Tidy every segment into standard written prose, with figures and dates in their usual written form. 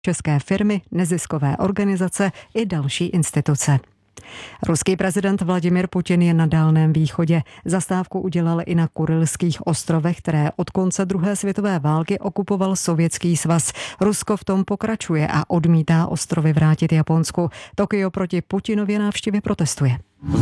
české firmy, neziskové organizace i další instituce. Ruský prezident Vladimir Putin je na Dálném východě. Zastávku udělal i na Kurylských ostrovech, které od konce druhé světové války okupoval Sovětský svaz. Rusko v tom pokračuje a odmítá ostrovy vrátit Japonsku. Tokio proti Putinově návštěvě protestuje.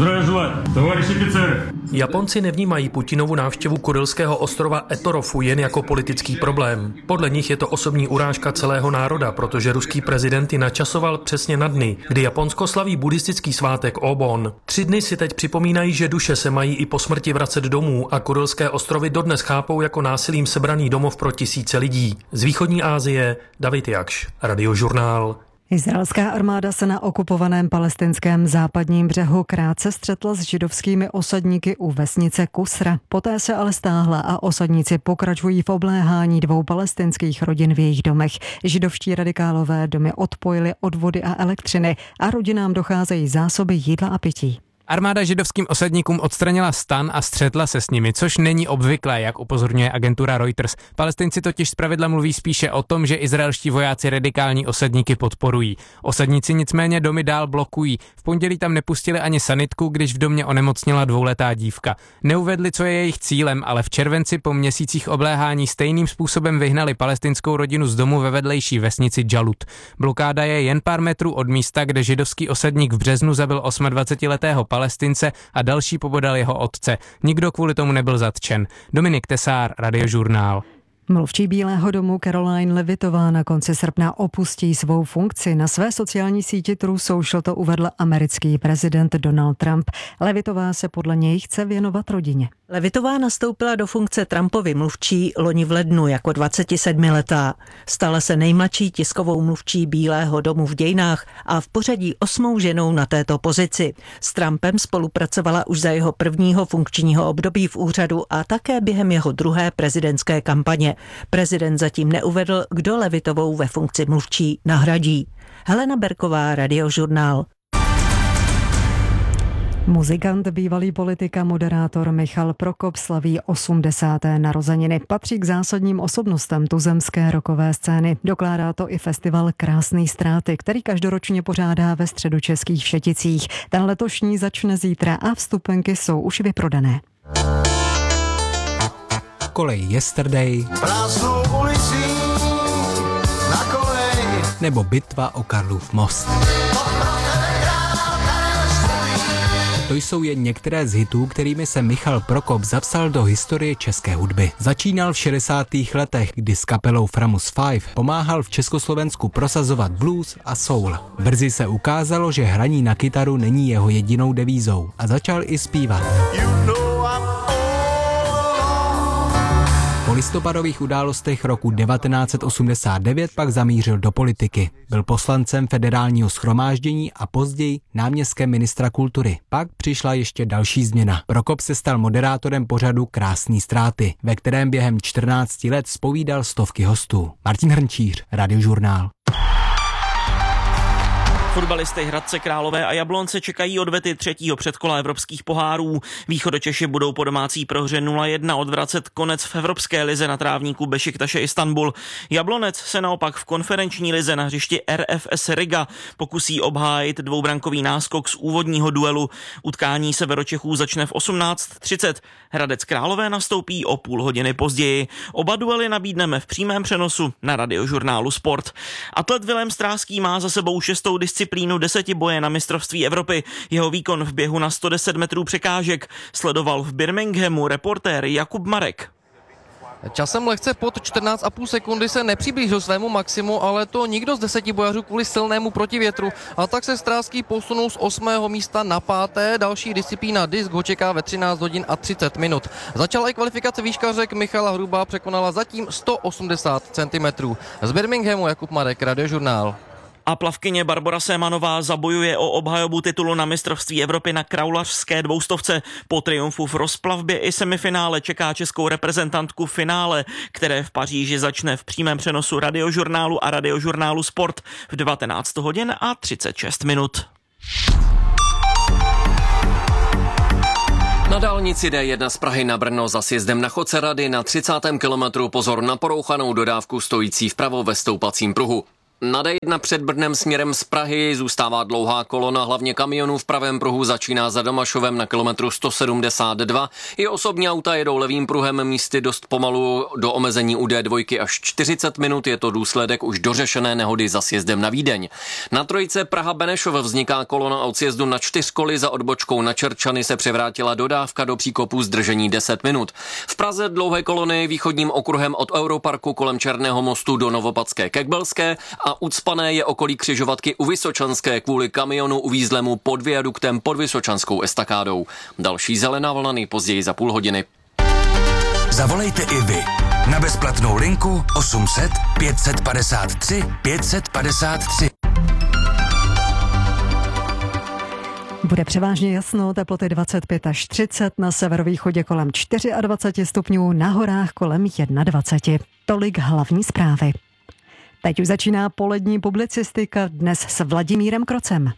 Japonci nevnímají Putinovu návštěvu Kurylského ostrova Etorofu jen jako politický problém. Podle nich je to osobní urážka celého národa, protože ruský prezident ji načasoval přesně na dny, kdy Japonsko slaví buddhistický svátek Obon. 3 dny si teď připomínají, že duše se mají i po smrti vracet domů a Kurylské ostrovy dodnes chápou jako násilím sebraný domov pro tisíce lidí. Z východní Asie David Jakš, Radiožurnál. Izraelská armáda se na okupovaném palestinském západním břehu krátce střetla s židovskými osadníky u vesnice Kusra. Poté se ale stáhla a osadníci pokračují v obléhání 2 palestinských rodin v jejich domech. Židovští radikálové domy odpojili od vody a elektřiny a rodinám docházejí zásoby jídla a pití. Armáda židovským osadníkům odstranila stan a střetla se s nimi, což není obvyklé, jak upozorňuje agentura Reuters. Palestinci totiž zpravidla mluví spíše o tom, že izraelští vojáci radikální osadníky podporují. Osadníci nicméně domy dál blokují. V pondělí tam nepustili ani sanitku, když v domě onemocněla 2letá dívka. Neuvedli, co je jejich cílem, ale v červenci po měsících obléhání stejným způsobem vyhnali palestinskou rodinu z domu ve vedlejší vesnici Džalut. Blokáda je jen pár metrů od místa, kde židovský osadník v březnu zabil 28letého Palestince a další pobodal jeho otce. Nikdo kvůli tomu nebyl zatčen. Dominik Tesár, Radiožurnál. Mluvčí Bílého domu Caroline Levitová na konci srpna opustí svou funkci. Na své sociální síti Truth Social to uvedl americký prezident Donald Trump. Levitová se podle něj chce věnovat rodině. Levitová nastoupila do funkce Trumpovy mluvčí loni v lednu jako 27letá. Stala se nejmladší tiskovou mluvčí Bílého domu v dějinách a v pořadí 8. ženou na této pozici. S Trumpem spolupracovala už za jeho prvního funkčního období v úřadu a také během jeho druhé prezidentské kampaně. Prezident zatím neuvedl, kdo Levitovou ve funkci mluvčí nahradí. Helena Berková, Radiožurnál. Muzikant, bývalý politik a moderátor Michal Prokop slaví 80. narozeniny. Patří k zásadním osobnostem tuzemské rockové scény. Dokládá to i festival Krásný ztráty, který každoročně pořádá ve středočeských Všeticích. Ten letošní začne zítra a vstupenky jsou už vyprodané. Kolej Yesterday, Prázdnou ulicí na kolej, nebo Bitva o Karlův most. To jsou jen některé z hitů, kterými se Michal Prokop zapsal do historie české hudby. Začínal v 60. letech, kdy s kapelou Framus 5 pomáhal v Československu prosazovat blues a soul. Brzy se ukázalo, že hraní na kytaru není jeho jedinou devízou a začal i zpívat. Po listopadových událostech roku 1989 pak zamířil do politiky. Byl poslancem Federálního shromáždění a později náměstkem ministra kultury. Pak přišla ještě další změna. Prokop se stal moderátorem pořadu Krásný ztráty, ve kterém během 14 let zpovídal stovky hostů. Martin Hrnčíř, Radiožurnál. Fotbalisty Hradce Králové a Jablonce čekají odvety 3. předkola evropských pohárů. Východočeši budou po domácí prohře 0-1 odvracet konec v evropské lize na trávníku Bešiktaše Istanbul. Jablonec se naopak v konferenční lize na hřišti RFS Riga pokusí obhájit dvoubrankový náskok z úvodního duelu. Utkání Severočechů začne v 18:30. Hradec Králové nastoupí o půl hodiny později. Oba duely nabídneme v přímém přenosu na Radiožurnálu Sport. Atlet Vilém Stráský má za sebou 6. disciplínu 10 boje na mistrovství Evropy. Jeho výkon v běhu na 110 metrů překážek sledoval v Birminghamu reportér Jakub Marek. Časem lehce pod 14,5 sekundy se nepřiblížil svému maximu, ale to nikdo z 10 bojařů kvůli silnému protivětru. A tak se Stráský posunul z 8. místa na 5. Další disciplína disk ho čeká ve 13 hodin a 30 minut. Začala i kvalifikace výškařek, Michala Hrubá překonala zatím 180 cm. Z Birminghamu Jakub Marek, Radiožurnál. A plavkyně Barbora Sémanová zabojuje o obhajobu titulu na mistrovství Evropy na kraulařské 200. Po triumfu v rozplavbě i semifinále čeká českou reprezentantku finále, které v Paříži začne v přímém přenosu Radiožurnálu a Radiožurnálu Sport v 19 hodin a 36 minut. Na dálnici D1 z Prahy na Brno za sjezdem na Chodce Rady na 30. kilometru pozor na porouchanou dodávku stojící vpravo ve stoupacím pruhu. Na D1 před Brnem směrem z Prahy zůstává dlouhá kolona, hlavně kamionů v pravém pruhu začíná za Domašovem na kilometru 172. I osobní auta jedou levým pruhem, místy dost pomalu, do omezení u D2 až 40 minut, je to důsledek už dořešené nehody za sjezdem na Vídeň. Na trojce Praha-Benešov vzniká kolona od sjezdu na Čtyřkoly, za odbočkou na Čerčany se převrátila dodávka do příkopu zdržení 10 minut. V Praze dlouhé kolony východním okruhem od Europarku kolem Černého mostu do Novopadské Kekbelské a ucpané je okolí křižovatky u Vysočanské kvůli kamionu uvízlému pod viaduktem pod Vysočanskou estakádou. Další zelená vlna nejpozději za půl hodiny. Zavolejte i vy na bezplatnou linku 800 553 553. Bude převážně jasno, teploty 25 až 30, na severovýchodě kolem 24 stupňů, na horách kolem 21. Tolik hlavní zprávy. Teď už začíná polední publicistika, dnes s Vladimírem Krocem.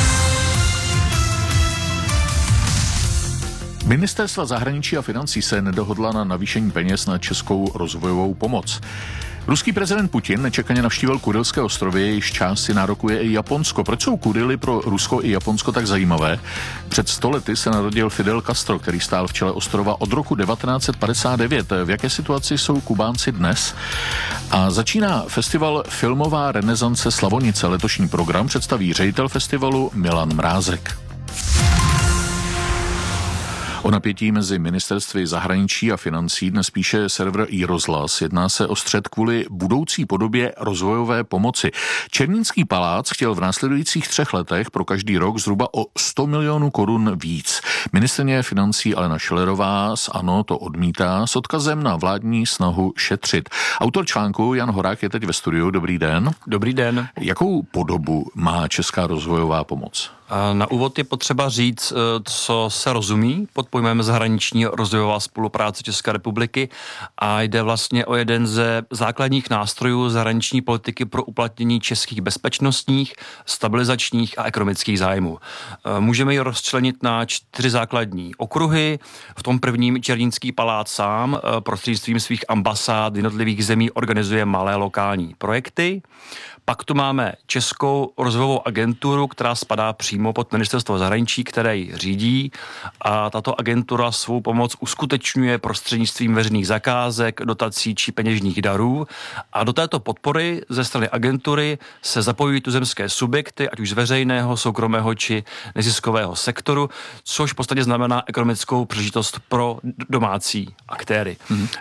Ministerstva zahraničí a financí se nedohodla na navýšení peněz na českou rozvojovou pomoc. Ruský prezident Putin nečekaně navštívil Kurylské ostrovy, jejichž část si nárokuje i Japonsko. Proč jsou Kurily pro Rusko i Japonsko tak zajímavé? Před 100 lety se narodil Fidel Castro, který stál v čele ostrova od roku 1959. V jaké situaci jsou Kubánci dnes? A začíná festival Filmová renesance Slavonice. Letošní program představí ředitel festivalu Milan Mrázek. O napětí mezi ministerstvy zahraničí a financí dnes píše server iRozhlas. Jedná se o střet kvůli budoucí podobě rozvojové pomoci. Černínský palác chtěl v následujících 3 letech pro každý rok zhruba o 100 milionů korun víc. Ministryně financí Alena Schillerová z ANO to odmítá s odkazem na vládní snahu šetřit. Autor článku Jan Horák je teď ve studiu. Dobrý den. Dobrý den. Jakou podobu má česká rozvojová pomoc? Na úvod je potřeba říct, co se rozumí pod pojmem zahraniční rozvojová spolupráce České republiky a jde vlastně o jeden ze základních nástrojů zahraniční politiky pro uplatnění českých bezpečnostních, stabilizačních a ekonomických zájmů. Můžeme ji rozčlenit na 4 základní okruhy. V tom prvním Černínský palác sám prostřednictvím svých ambasád jednotlivých zemí organizuje malé lokální projekty. Pak tu máme Českou rozvojovou agenturu, která spadá přímo pod ministerstvo zahraničí, které ji řídí, a tato agentura svou pomoc uskutečňuje prostřednictvím veřejných zakázek, dotací či peněžních darů a do této podpory ze strany agentury se zapojují tuzemské subjekty, ať už z veřejného, soukromého či neziskového sektoru, což v podstatě znamená ekonomickou příležitost pro domácí aktéry.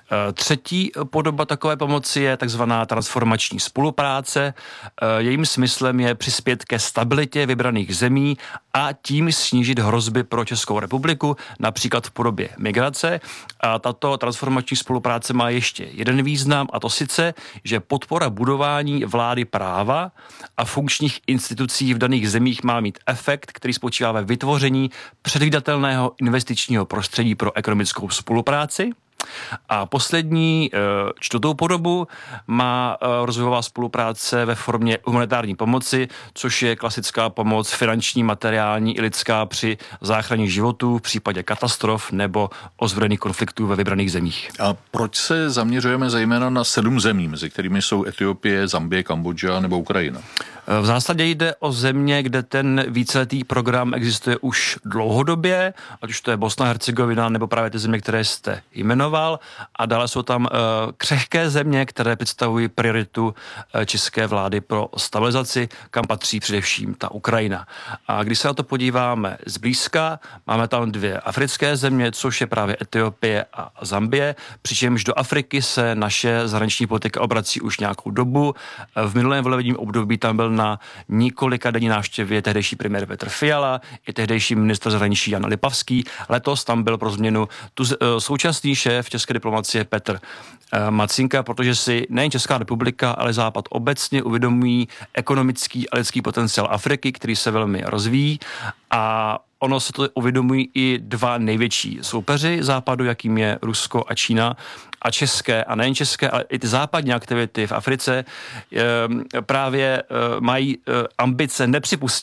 Třetí podoba takové pomoci je takzvaná transformační spolupráce. Jejím smyslem je přispět ke stabilitě vybraných zemí a tím snížit hrozby pro Českou republiku, například v podobě migrace. A tato transformační spolupráce má ještě jeden význam, a to sice, že podpora budování vlády práva a funkčních institucí v daných zemích má mít efekt, který spočívá ve vytvoření předvídatelného investičního prostředí pro ekonomickou spolupráci. A poslední 4. podobu má rozvojová spolupráce ve formě humanitární pomoci, což je klasická pomoc finanční, materiální i lidská při záchraně životů v případě katastrof nebo ozbrojených konfliktů ve vybraných zemích. A proč se zaměřujeme zejména na 7 zemí, mezi kterými jsou Etiopie, Zambie, Kambodža nebo Ukrajina? V zásadě jde o země, kde ten víceletý program existuje už dlouhodobě, ať už to je Bosna, Hercegovina nebo právě ty země, které jste jmenoval, a dále jsou tam křehké země, které představují prioritu české vlády pro stabilizaci, kam patří především ta Ukrajina. A když se na to podíváme zblízka, máme tam 2 africké země, což je právě Etiopie a Zambie, přičemž do Afriky se naše zahraniční politika obrací už nějakou dobu. V minulém volebním období tam byl na několika denní návštěvě tehdejší premiér Petr Fiala i tehdejší ministr zahraničí Jan Lipavský. Letos tam byl pro změnu současný šéf české diplomacie Petr Macinka, protože si nejen Česká republika, ale Západ obecně uvědomují ekonomický a lidský potenciál Afriky, který se velmi rozvíjí, a ono se to uvědomují i 2 největší soupeři Západu, jakým je Rusko a Čína, a české, a nejen české, ale i ty západní aktivity v Africe právě mají ambice nepřipustit,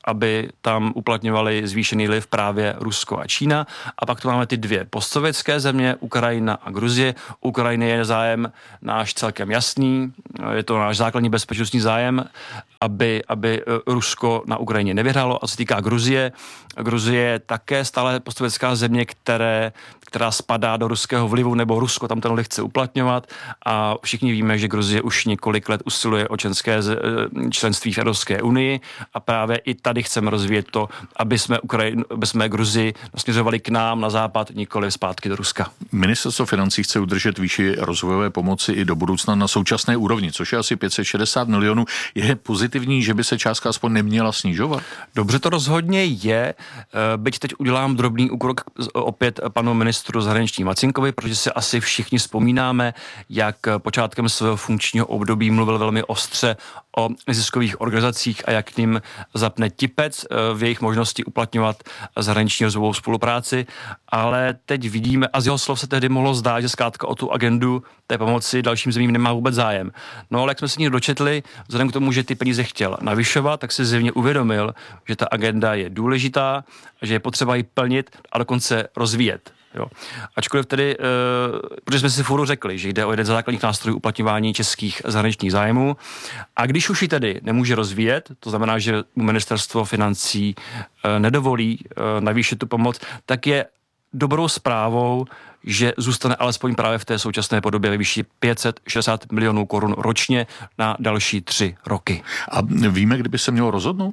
aby tam uplatňovali zvýšený vliv právě Rusko a Čína. A pak tu máme ty dvě postsovětské země, Ukrajina a Gruzie. Ukrajiny je zájem náš celkem jasný, je to náš základní bezpečnostní zájem, aby Rusko na Ukrajině nevyhrálo. A co se týká Gruzie je také stále postsovětská země, která spadá do ruského vlivu, nebo Rusko tam ten vliv chce uplatňovat. A všichni víme, že Gruzie už několik let usiluje o členství v Evropské unii a právě i tady chceme rozvíjet to, aby jsme Gruzii nasměřovali k nám na západ, nikoli zpátky do Ruska. Ministerstvo financí chce udržet výši rozvojové pomoci i do budoucna na současné úrovni, což je asi 560 milionů. Je pozitivní, že by se částka aspoň neměla snižovat? Dobře, to rozhodně je. Byť teď udělám drobný úkrok opět panu ministru zahraničí Marcinkovi, protože si asi všichni vzpomínáme, jak počátkem svého funkčního období mluvil velmi ostře o neziskových organizacích a jak k ním zapne tipec v jejich možnosti uplatňovat zahraniční rozvojovou spolupráci, ale teď vidíme, a z jeho slov se tehdy mohlo zdát, že zkrátka o tu agendu té pomoci dalším zemím nemá vůbec zájem. No ale jak jsme si někdo dočetli, vzhledem k tomu, že ty peníze chtěl navyšovat, tak si zjevně uvědomil, že ta agenda je důležitá, že je potřeba ji plnit a dokonce rozvíjet. Jo. Ačkoliv tedy, protože jsme si furt řekli, že jde o jeden z základních nástrojů uplatňování českých zahraničních zájmů, a když už ji tedy nemůže rozvíjet, to znamená, že ministerstvo financí nedovolí navýšit tu pomoc, tak je dobrou zprávou, že zůstane alespoň právě v té současné podobě ve výši 560 milionů korun ročně na další 3 roky. A víme, kdyby se mělo rozhodnout?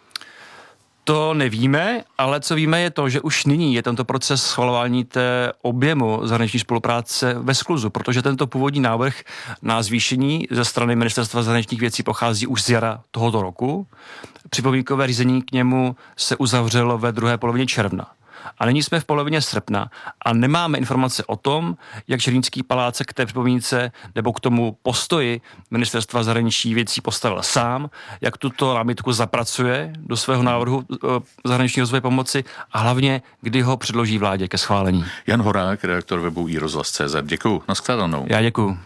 To nevíme, ale co víme je to, že už nyní je tento proces schvalování té objemu zahraniční spolupráce ve skluzu, protože tento původní návrh na zvýšení ze strany Ministerstva zahraničních věcí pochází už z jara tohoto roku. Připomínkové řízení k němu se uzavřelo ve druhé polovině června. A nyní jsme v polovině srpna a nemáme informace o tom, jak Černínský palác se k té připomínce nebo k tomu postoji Ministerstva zahraničních věcí postavil sám, jak tuto námitku zapracuje do svého návrhu zahraniční rozvoje pomoci a hlavně, kdy ho předloží vládě ke schválení. Jan Horák, redaktor webu iRozhlas.cz. Děkuju. Nashledanou. Já děkuju.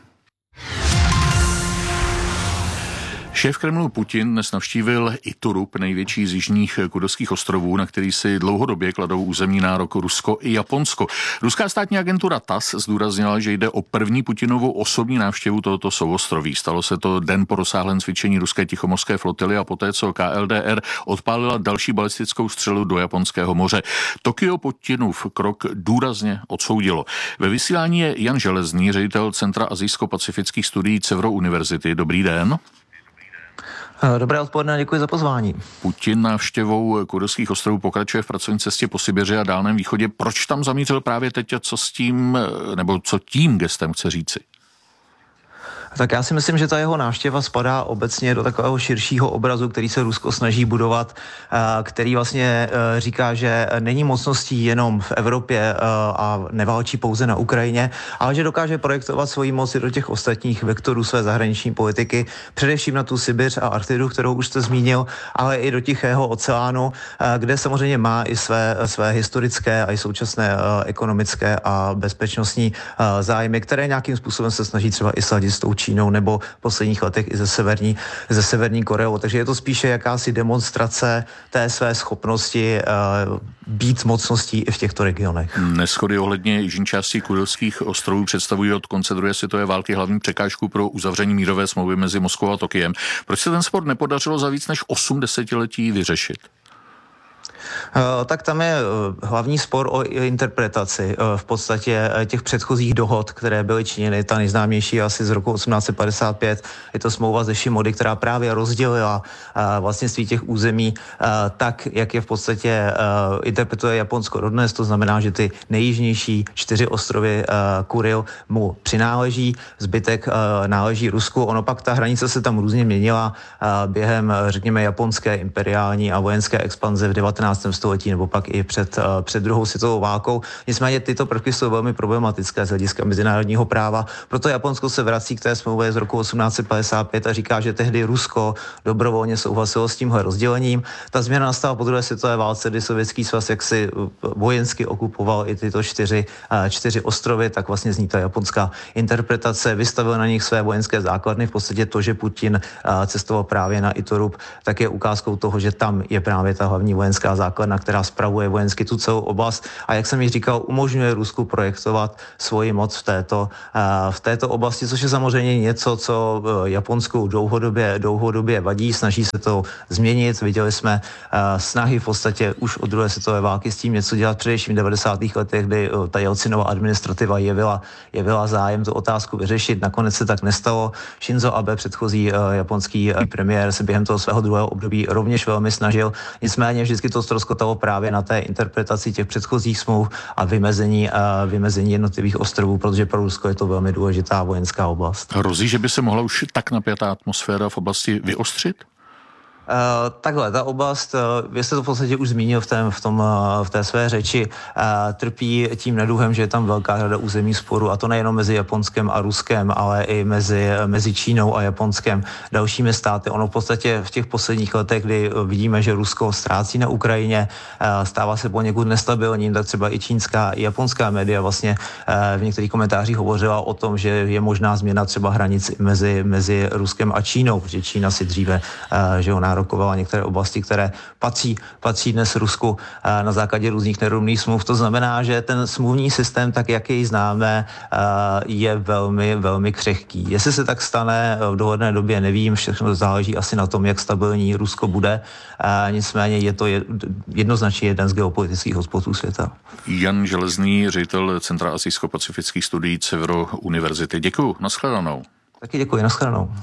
Šéf Kremlu Putin dnes navštívil Iturup, největší z jižních Kurilských ostrovů, na který si dlouhodobě kladou územní nárok Rusko i Japonsko. Ruská státní agentura TASS zdůraznila, že jde o první Putinovou osobní návštěvu tohoto souostroví. Stalo se to den po rozsáhlém cvičení ruské tichomorské flotily a poté, co KLDR odpálila další balistickou střelu do Japonského moře. Tokio Putinův krok důrazně odsoudilo. Ve vysílání je Jan Železný, ředitel Centra azijsko-pacifických studií Cevro univerzity. Dobrý den. Dobré odpoledne, děkuji za pozvání. Putin návštěvou Kurilských ostrovů pokračuje v pracovní cestě po Sibiři a Dálném východě. Proč tam zamířil právě teď a co s tím, nebo co tím gestem chce říci? Tak já si myslím, že ta jeho návštěva spadá obecně do takového širšího obrazu, který se Rusko snaží budovat, který vlastně říká, že není mocností jenom v Evropě a neválčí pouze na Ukrajině, ale že dokáže projektovat svoji moc do těch ostatních vektorů své zahraniční politiky, především na tu Sibiř a Arktidu, kterou už jste zmínil, ale i do Tichého oceánu, kde samozřejmě má i své historické a i současné ekonomické a bezpečnostní zájmy, které nějakým způsobem se snaží třeba i sladit s tou Čínou nebo v posledních letech i ze severní Koreou. Takže je to spíše jakási demonstrace té své schopnosti být mocností i v těchto regionech. Neshody ohledně jižní části Kurilských ostrovů představují od konce druhé světové války hlavní překážku pro uzavření mírové smlouvy mezi Moskvou a Tokiem. Proč se ten spor nepodařilo za víc než 8 desetiletí vyřešit? Tak tam je hlavní spor o interpretaci v podstatě těch předchozích dohod, které byly činěny. Ta nejznámější asi z roku 1855. Je to smlouva ze Šimody, která právě rozdělila vlastnictví těch území tak, jak je v podstatě interpretuje Japonsko dodnes. To znamená, že ty nejjižnější 4 ostrovy Kuril mu přináleží, zbytek náleží Rusku. Ono pak ta hranice se tam různě měnila během, řekněme, japonské imperiální a vojenské expanze v 19. 19. století nebo pak i před druhou světovou válkou. Nicméně tyto prvky jsou velmi problematické z hlediska mezinárodního práva. Proto Japonsko se vrací k té smlouvě z roku 1855 a říká, že tehdy Rusko dobrovolně souhlasilo s tímhle rozdělením. Ta změna nastala po druhé světové válce, kdy Sovětský svaz jaksi vojensky okupoval i tyto čtyři ostrovy, tak vlastně zní ta japonská interpretace, vystavil na nich své vojenské základny. V podstatě to, že Putin cestoval právě na Itorup, tak je ukázkou toho, že tam je právě ta hlavní vojenská základna, která spravuje vojensky tu celou oblast a jak jsem již říkal, umožňuje Rusku projektovat svoji moc v této oblasti, což je samozřejmě něco, co Japonsku dlouhodobě vadí, snaží se to změnit. Viděli jsme snahy v podstatě už od druhé světové války s tím něco dělat, především v 90. letech, kdy ta Jelcinova administrativa jevila zájem tu otázku vyřešit. Nakonec se tak nestalo. Shinzo Abe, předchozí japonský premiér, se během toho svého druhého období rovněž velmi snažil. Nicméně vždycky to ztroskotalo právě na té interpretaci těch předchozích smluv a vymezení jednotlivých ostrovů, protože pro Rusko je to velmi důležitá vojenská oblast. Hrozí, že by se mohla už tak napjatá atmosféra v oblasti vyostřit? Takhle, ta oblast, vy jste to v podstatě už zmínil v té své řeči, trpí tím neduhem, že je tam velká řada území sporu, a to nejenom mezi Japonskem a Ruskem, ale i mezi Čínou a Japonskem, dalšími státy. Ono v podstatě v těch posledních letech, kdy vidíme, že Rusko ztrácí na Ukrajině, stává se poněkud nestabilním, tak třeba i čínská, i japonská média vlastně v některých komentářích hovořila o tom, že je možná změna třeba hranic mezi Ruskem a Čínou, protože Čína si dříve, že nárokovala některé oblasti, které patří dnes Rusku na základě různých nerovných smluv. To znamená, že ten smluvní systém, tak jak jej známe, je velmi, velmi křehký. Jestli se tak stane v dohledné době, nevím, všechno záleží asi na tom, jak stabilní Rusko bude. Nicméně je to jednoznačně jeden z geopolitických hotspotů světa. Jan Železný, ředitel Centra asijsko-pacifických studií Severo univerzity. Děkuju, nashledanou. Taky děkuji, nashledanou.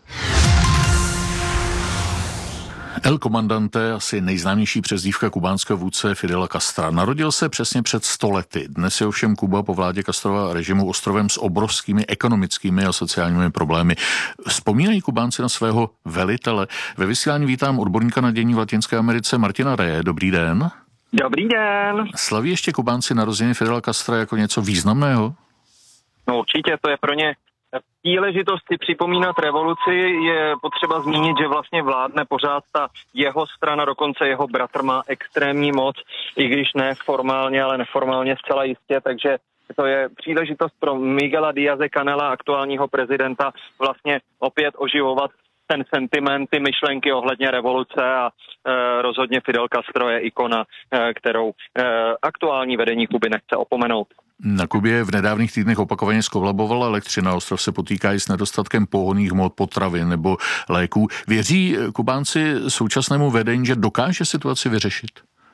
El Comandante, asi nejznámější přezdívka kubánského vůdce Fidela Castra. Narodil se přesně před 100 lety. Dnes je ovšem Kuba po vládě Castrova režimu ostrovem s obrovskými ekonomickými a sociálními problémy. Vzpomínají Kubánci na svého velitele. Ve vysílání vítám odborníka na dění v Latinské Americe Martina Reje. Dobrý den. Dobrý den. Slaví ještě Kubánci narozeniny Fidela Castra jako něco významného? No určitě, to je pro ně příležitost si připomínat revoluci. Je potřeba zmínit, že vlastně vládne pořád ta jeho strana, dokonce jeho bratr má extrémní moc, i když ne formálně, ale neformálně zcela jistě, takže to je příležitost pro Miguela Díaze-Canela, aktuálního prezidenta, vlastně opět oživovat ten sentiment, ty myšlenky ohledně revoluce a rozhodně Fidel Castro je ikona, kterou aktuální vedení Kuby nechce opomenout. Na Kubě v nedávných týdnech opakovaně skolabovala elektřina, ostrov se potýká i s nedostatkem pohonných hmot, potravin nebo léků. Věří Kubánci současnému vedení, že dokáže situaci vyřešit?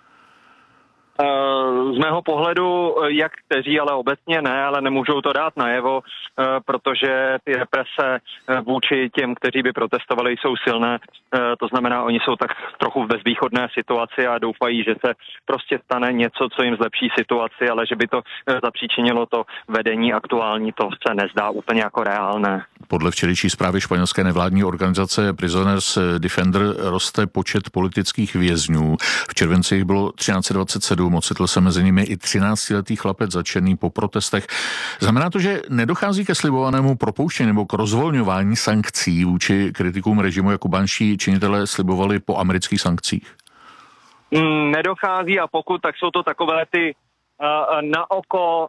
Z mého pohledu, jak kteří, ale obecně ne, ale nemůžou to dát najevo, protože ty represe vůči těm, kteří by protestovali, jsou silné. To znamená, oni jsou tak trochu v bezvýchodné situaci a doufají, že se prostě stane něco, co jim zlepší situaci, ale že by to zapříčinilo to vedení aktuální, to se nezdá úplně jako reálné. Podle včerejší zprávy španělské nevládní organizace Prisoners Defender roste počet politických vězňů. V červenci jich bylo 1327, ocitl se mezi nimi i 13letý chlapec zatčený po protestech. Znamená to, že nedochází ke slibovanému propouštění nebo k rozvolňování sankcí vůči kritikům režimu, jak kubánští činitelé slibovali po amerických sankcích? Nedochází, a pokud, tak jsou to takové ty na oko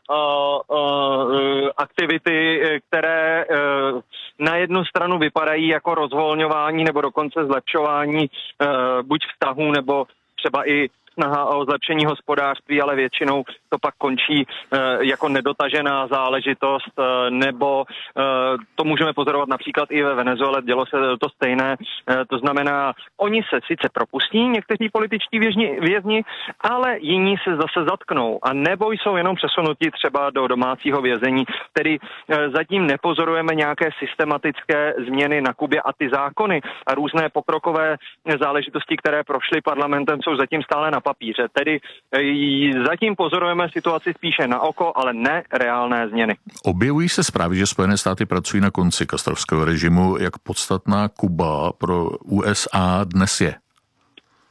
aktivity, které na jednu stranu vypadají jako rozvolňování nebo dokonce zlepšování buď vztahů nebo třeba i snaha o zlepšení hospodářství, ale většinou to pak končí jako nedotažená záležitost, nebo to můžeme pozorovat například i ve Venezuele, dělo se to stejné. To znamená, oni se sice propustí, někteří političtí vězni, ale jiní se zase zatknou, a nebo jsou jenom přesunutí třeba do domácího vězení. Tedy zatím nepozorujeme nějaké systematické změny na Kubě, a ty zákony a různé pokrokové záležitosti, které prošly parlamentem, jsou zatím stále na papíře. Tedy zatím pozorujeme situaci spíše na oko, ale ne reálné změny. Objevují se zprávy, že Spojené státy pracují na konci castrovského režimu. Jak podstatná Kuba pro USA dnes je?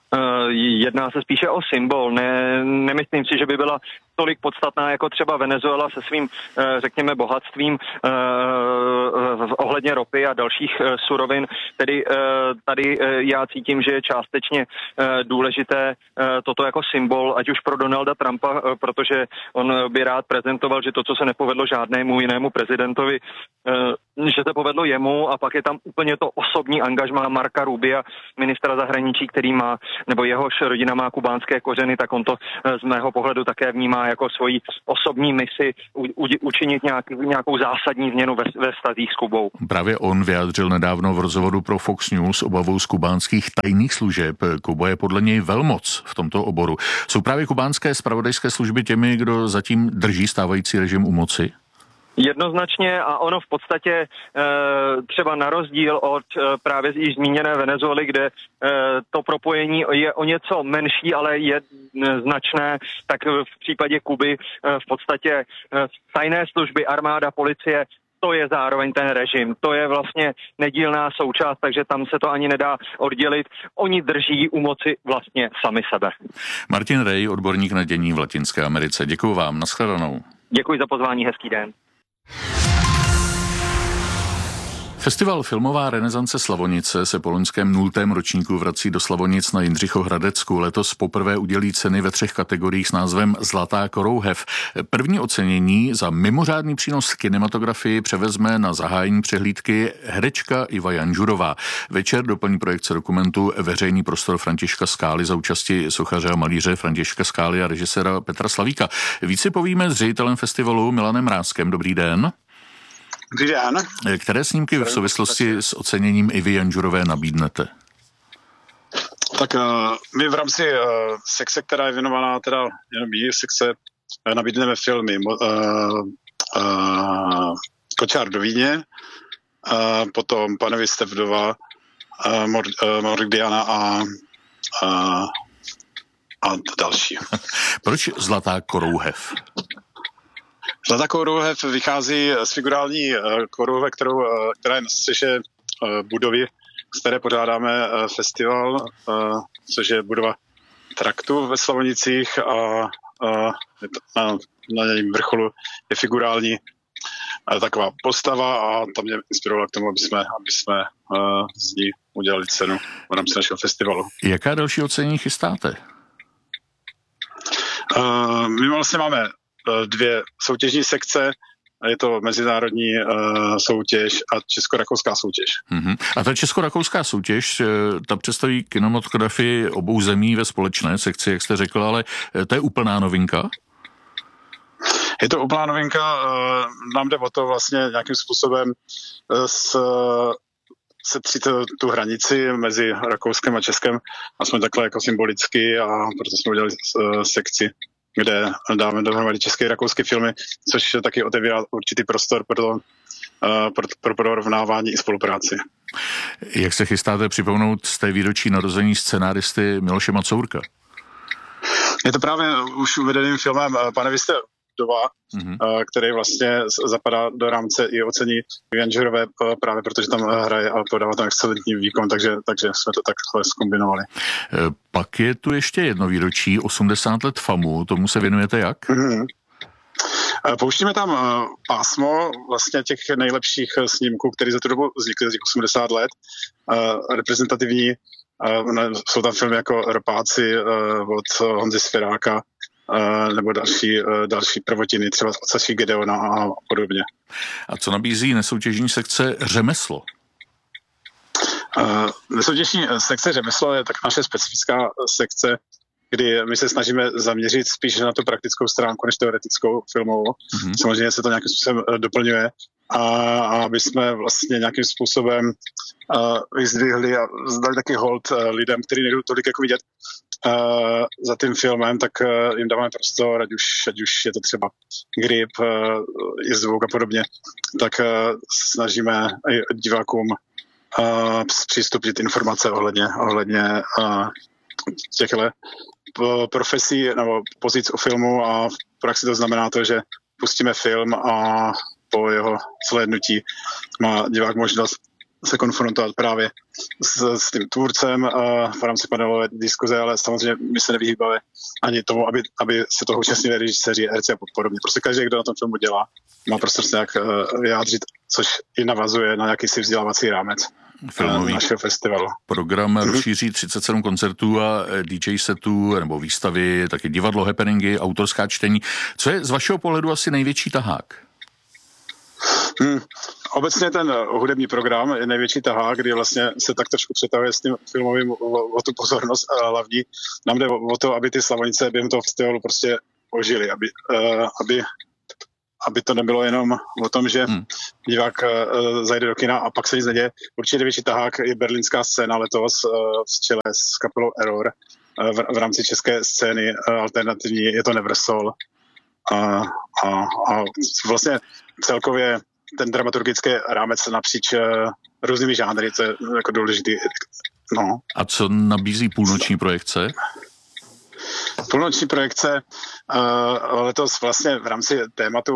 jedná se spíše o symbol. Nemyslím si, že by byla tolik podstatná jako třeba Venezuela se svým, řekněme, bohatstvím ohledně ropy a dalších surovin. Tedy tady já cítím, že je částečně důležité toto jako symbol, ať už pro Donalda Trumpa, protože on by rád prezentoval, že to, co se nepovedlo žádnému jinému prezidentovi, že se povedlo jemu, a pak je tam úplně to osobní angažmá Marca Rubia, ministra zahraničí, který má, nebo jehož rodina má kubánské kořeny, tak on to z mého pohledu také vnímá jako svoji osobní misi učinit nějakou zásadní změnu ve vztazích s Kubou. Právě on vyjádřil nedávno v rozhovoru pro Fox News obavu z kubánských tajných služeb. Kuba je podle něj velmoc v tomto oboru. Jsou právě kubánské zpravodajské služby těmi, kdo zatím drží stávající režim u moci? Jednoznačně, a ono v podstatě třeba na rozdíl od právě již zmíněné Venezuely, kde to propojení je o něco menší, ale je značné, tak v případě Kuby v podstatě tajné služby, armáda, policie, to je zároveň ten režim. To je vlastně nedílná součást, takže tam se to ani nedá oddělit. Oni drží u moci vlastně sami sebe. Martin Rej, odborník na dění v Latinské Americe. Děkuji vám, nashledanou. Děkuji za pozvání, hezký den. Festival Filmová renesance Slavonice se po loňském 0. ročníku vrací do Slavonic na Jindřichohradecku. Letos poprvé udělí ceny ve 3 kategoriích s názvem Zlatá korouhev. První ocenění za mimořádný přínos kinematografii převezme na zahájení přehlídky herečka Iva Janžurová. Večer doplní projekce dokumentu Veřejný prostor Františka Skály za účasti sochaře a malíře Františka Skály a režiséra Petra Slavíka. Víc si povíme s ředitelem festivalu Milanem Mrázkem. Dobrý den. Dobrý den. Které snímky v souvislosti s oceněním Ivy Janžurové nabídnete? Tak my v rámci sekce, která je věnovaná teda jenom jí sekce, nabídneme filmy Kočár do Vídně, potom Panevi Stevdova, Mordiana a další. Proč Zlatá korouhev? Zlatá korouhev vychází z figurální korouhve, která je na střeše budovy, z které pořádáme festival, což je budova Traktu ve Slavonicích, a na jejím vrcholu je figurální taková postava, a tam mě inspirovala k tomu, aby jsme z ní udělali cenu v rámci našeho festivalu. Jaká další ocenění chystáte? My vlastně máme 2 soutěžní sekce, je to mezinárodní soutěž a česko-rakouská soutěž. A ta česko-rakouská soutěž, ta představí kinematografii obou zemí ve společné sekci, jak jste řekl, ale to je úplná novinka? Je to úplná novinka, nám jde o to vlastně nějakým způsobem setřít tu hranici mezi Rakouskem a Českem, aspoň takhle jako symbolicky, a proto jsme udělali sekci, kde dáme dohromady české a rakouské filmy, což taky otevírá určitý prostor pro porovnávání i spolupráci. Jak se chystáte připomenout z té výročí narození scenáristy Miloše Macourka? Je to právě už uvedeným filmem Panevi Stevdova, který vlastně zapadá do rámce i ocení Janžurové, právě protože tam hraje a podává tam excelentní výkon, takže jsme to takhle zkombinovali. Pak je tu ještě jedno výročí, 80 let FAMu, tomu se věnujete jak? Pouštíme tam pásmo vlastně těch nejlepších snímků, které za tu dobu vznikly, za těch 80 let, reprezentativní. Jsou tam filmy jako Ropáci od Honzy Svěráka, nebo další prvotiny, třeba od Saši Gedeona a podobně. A co nabízí nesoutěžní sekce Řemeslo? Nesoutěžní sekce Řemeslo je tak naše specifická sekce, kdy my se snažíme zaměřit spíš na tu praktickou stránku než teoretickou filmovou. Samozřejmě se to nějakým způsobem doplňuje, a aby jsme vlastně nějakým způsobem vyzdvihli a zdali taky hold lidem, kteří nejdou tolik jako vidět za tím filmem, tak jim dáváme prostor, ať už je to třeba grip, je zvuk a podobně, tak snažíme divákům přístupnit informace ohledně těchto profesí nebo pozic o filmu, a v praxi to znamená to, že pustíme film a po jeho zhlédnutí má divák možnost se konfrontovat právě s tím tvůrcem v rámci panelové diskuze, ale samozřejmě my se nevyhýbáme ani tomu, aby se toho účastnili režiséři, herci a podobně. Prostě každý, kdo na tom filmu dělá, má prostě se nějak vyjádřit, což i navazuje na jakýsi vzdělávací rámec filmový našeho festivalu. Program rozšíří 37 koncertů a DJ setů nebo výstavy, taky divadlo, happeningy, autorská čtení. Co je z vašeho pohledu asi největší tahák? Obecně ten hudební program je největší tahák, kdy vlastně se tak trošku přetahuje s tím filmovým o tu pozornost hlavní. Nám jde o to, aby ty Slavonice během toho festivalu prostě ožily, aby to nebylo jenom o tom, že divák zajde do kina a pak se nic neděje. Určitě největší tahák je berlínská scéna letos v čele s kapelou Error v rámci české scény alternativní, je to Neversol. A vlastně celkově ten dramaturgický rámec napříč různými žánry, to je jako důležitý. No. A co nabízí půlnoční projekce? Půlnoční projekce letos vlastně v rámci tématu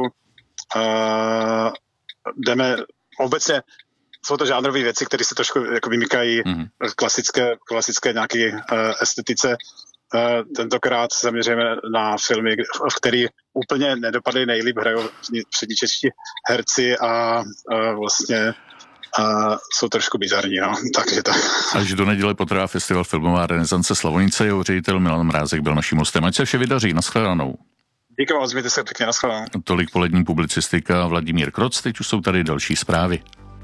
jdeme obecně, jsou to žánrové věci, které se trošku jako vymykají klasické nějaké estetice. Tentokrát zaměříme na filmy, v který úplně nedopadly nejlíp, hrajou přední čeští herci a vlastně jsou trošku bizarní, no. Takže tak. Až do neděle potrvá festival Filmová renesance Slavonice, jeho ředitel Milan Mrázek byl naším hostem. Ať se vše vydaří, nashledanou. Díky moc, mějte se pěkně, nashledanou. Tolik polední publicistika Vladimír Kroc, teď už jsou tady další zprávy.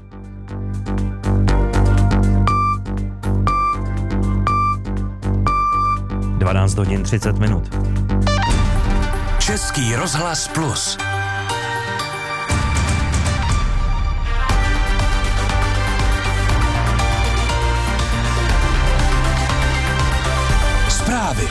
hodin 30 minut. Český rozhlas Plus. Zprávy.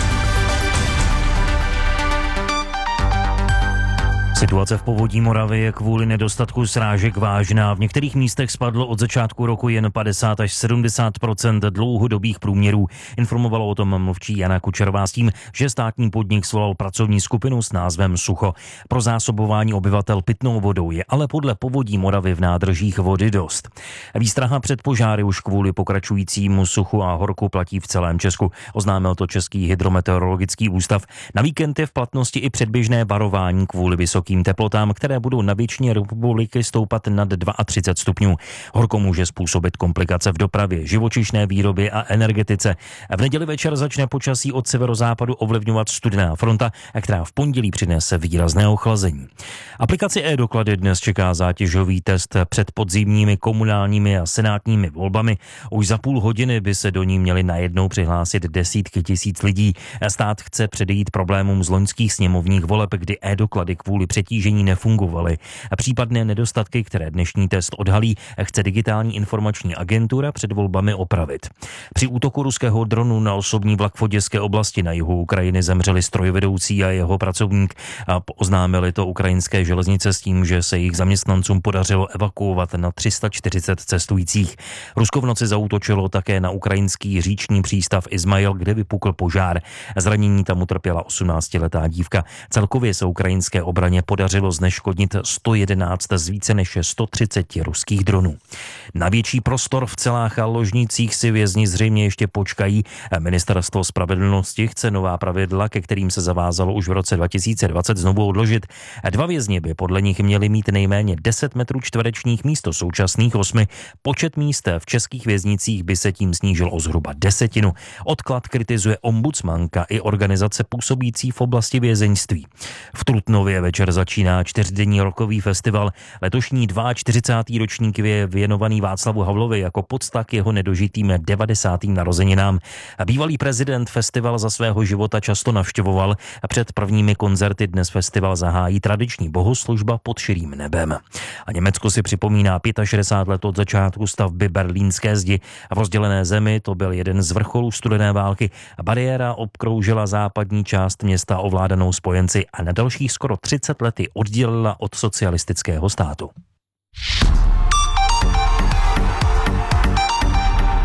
Situace v povodí Moravy je kvůli nedostatku srážek vážná. V některých místech spadlo od začátku roku jen 50 až 70% dlouhodobých průměrů. Informovalo o tom mluvčí Jana Kučerová s tím, že státní podnik svolal pracovní skupinu s názvem Sucho. Pro zásobování obyvatel pitnou vodou je ale podle povodí Moravy v nádržích vody dost. Výstraha před požáry už kvůli pokračujícímu suchu a horku platí v celém Česku. Oznámil to Český hydrometeorologický ústav. Na víkend je v platnosti i předběžné varování kvůli vysokým teplotám, které budou na většině republiky stoupat nad 32 stupňů. Horko může způsobit komplikace v dopravě, živočišné výrobě a energetice. V neděli večer začne počasí od severozápadu ovlivňovat studená fronta, která v pondělí přinese výrazné ochlazení. Aplikaci e-doklady dnes čeká zátěžový test před podzimními komunálními a senátními volbami. Už za půl hodiny by se do ní měli najednou přihlásit desítky tisíc lidí. Stát chce předejít problémům z loňských sněmovních voleb, kdy e-doklady kvůli přetížení nefungovaly. Případné nedostatky, které dnešní test odhalí, chce digitální informační agentura před volbami opravit. Při útoku ruského dronu na osobní vlak v Oděské oblasti na jihu Ukrajiny zemřeli strojvedoucí a jeho pracovník. Oznámili to ukrajinské železnice s tím, že se jejich zaměstnancům podařilo evakuovat na 340 cestujících. Rusko v noci zaútočilo také na ukrajinský říční přístav Izmail, kde vypukl požár. Zranění tam utrpěla 18letá dívka. Celkově se ukrajinské obraně podařilo zneškodnit 111 z více než 130 ruských dronů. Na větší prostor v celách a ložnicích si vězni zřejmě ještě počkají. Ministerstvo spravedlnosti chce nová pravidla, ke kterým se zavázalo už v roce 2020, znovu odložit. 2 vězni by podle nich měli mít nejméně 10 metrů čtverečních místo současných 8. Počet míst v českých věznicích by se tím snížil o zhruba 10. Odklad kritizuje ombudsmanka i organizace působící v oblasti vězeňství. V Trutnově večer začíná 4denní rokový festival. Letošní 42. ročník je věnovaný Václavu Havlovi jako pocta k jeho nedožitým 90. narozeninám. Bývalý prezident festival za svého života často navštěvoval a před prvními koncerty dnes festival zahájí tradiční bohoslužba pod širým nebem. A Německo si připomíná 65 let od začátku stavby berlínské zdi. V rozdělené zemi to byl jeden z vrcholů studené války. Bariéra obkroužila západní část města ovládanou spojenci a na dalších skoro 30 lety oddělila od socialistického státu.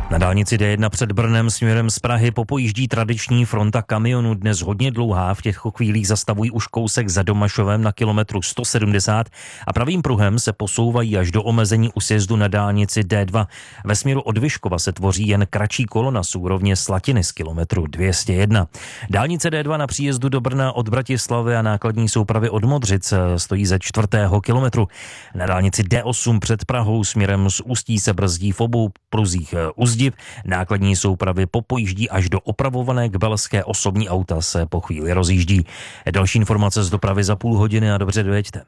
Na dálnici D1 před Brnem směrem z Prahy popojíždí tradiční fronta kamionů, dnes hodně dlouhá, v těchto chvílích zastavují už kousek za Domašovem na kilometru 170 a pravým pruhem se posouvají až do omezení u sjezdu na dálnici D2. Ve směru od Vyškova se tvoří jen kratší kolona z úrovně Slatiny z kilometru 201. Dálnice D2 na příjezdu do Brna od Bratislavy a nákladní soupravy od Modřic stojí ze 4. kilometru. Na dálnici D8 před Prahou směrem z Ústí se brzdí v obou pruzích uzdiv. Nákladní soupravy popojíždí až do opravované Kbelské, osobní auta se po chvíli rozjíždí. Další informace z dopravy za půl hodiny a dobře dojeďte.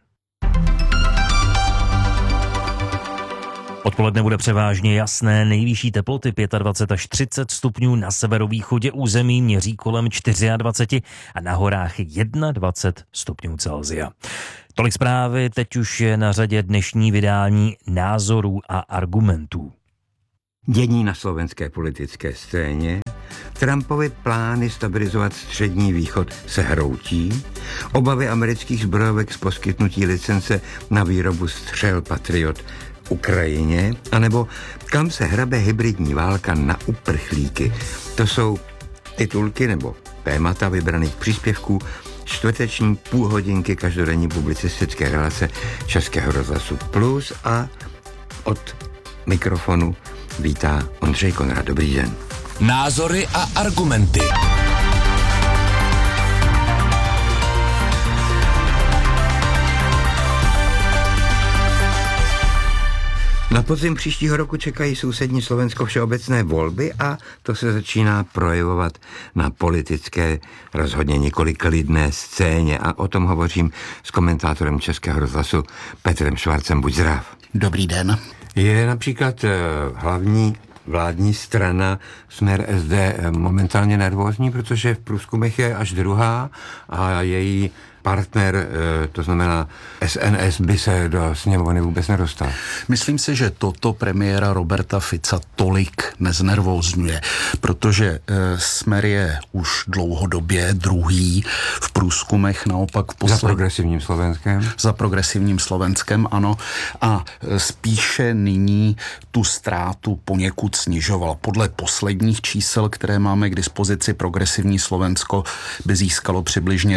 Odpoledne bude převážně jasné, nejvyšší teploty 25 až 30 stupňů, na severovýchodě území měří kolem 24 a na horách 21 stupňů Celsia. Tolik zprávy, teď už je na řadě dnešní vydání Názorů a argumentů. Dění na slovenské politické scéně, Trumpovy plány stabilizovat střední východ se hroutí, obavy amerických zbrojovek z poskytnutí licence na výrobu střel Patriot Ukrajině, anebo kam se hrabe hybridní válka na uprchlíky. To jsou titulky nebo témata vybraných příspěvků čtvrteční půlhodinky každodenní publicistické relace Českého rozhlasu Plus a od mikrofonu vítá Ondřej Konrad. Dobrý den. Názory a argumenty. Na podzim příštího roku čekají sousední Slovensko všeobecné volby a to se začíná projevovat na politické, rozhodně nikoli klidné scéně a o tom hovořím s komentátorem Českého rozhlasu Petrem Švarcem. Buď zdrav. Dobrý den. Je například hlavní vládní strana Smer SD momentálně nervózní, protože v průzkumech je až druhá a její partner, to znamená SNS, by se do sněmovny vůbec nedostal. Myslím si, že toto premiéra Roberta Fica tolik neznervózňuje, protože Smer je už dlouhodobě druhý v průzkumech, naopak Za progresivním Slovenskem? Za progresivním Slovenskem, ano. A spíše nyní tu ztrátu poněkud snižoval. Podle posledních čísel, které máme k dispozici, progresivní Slovensko by získalo přibližně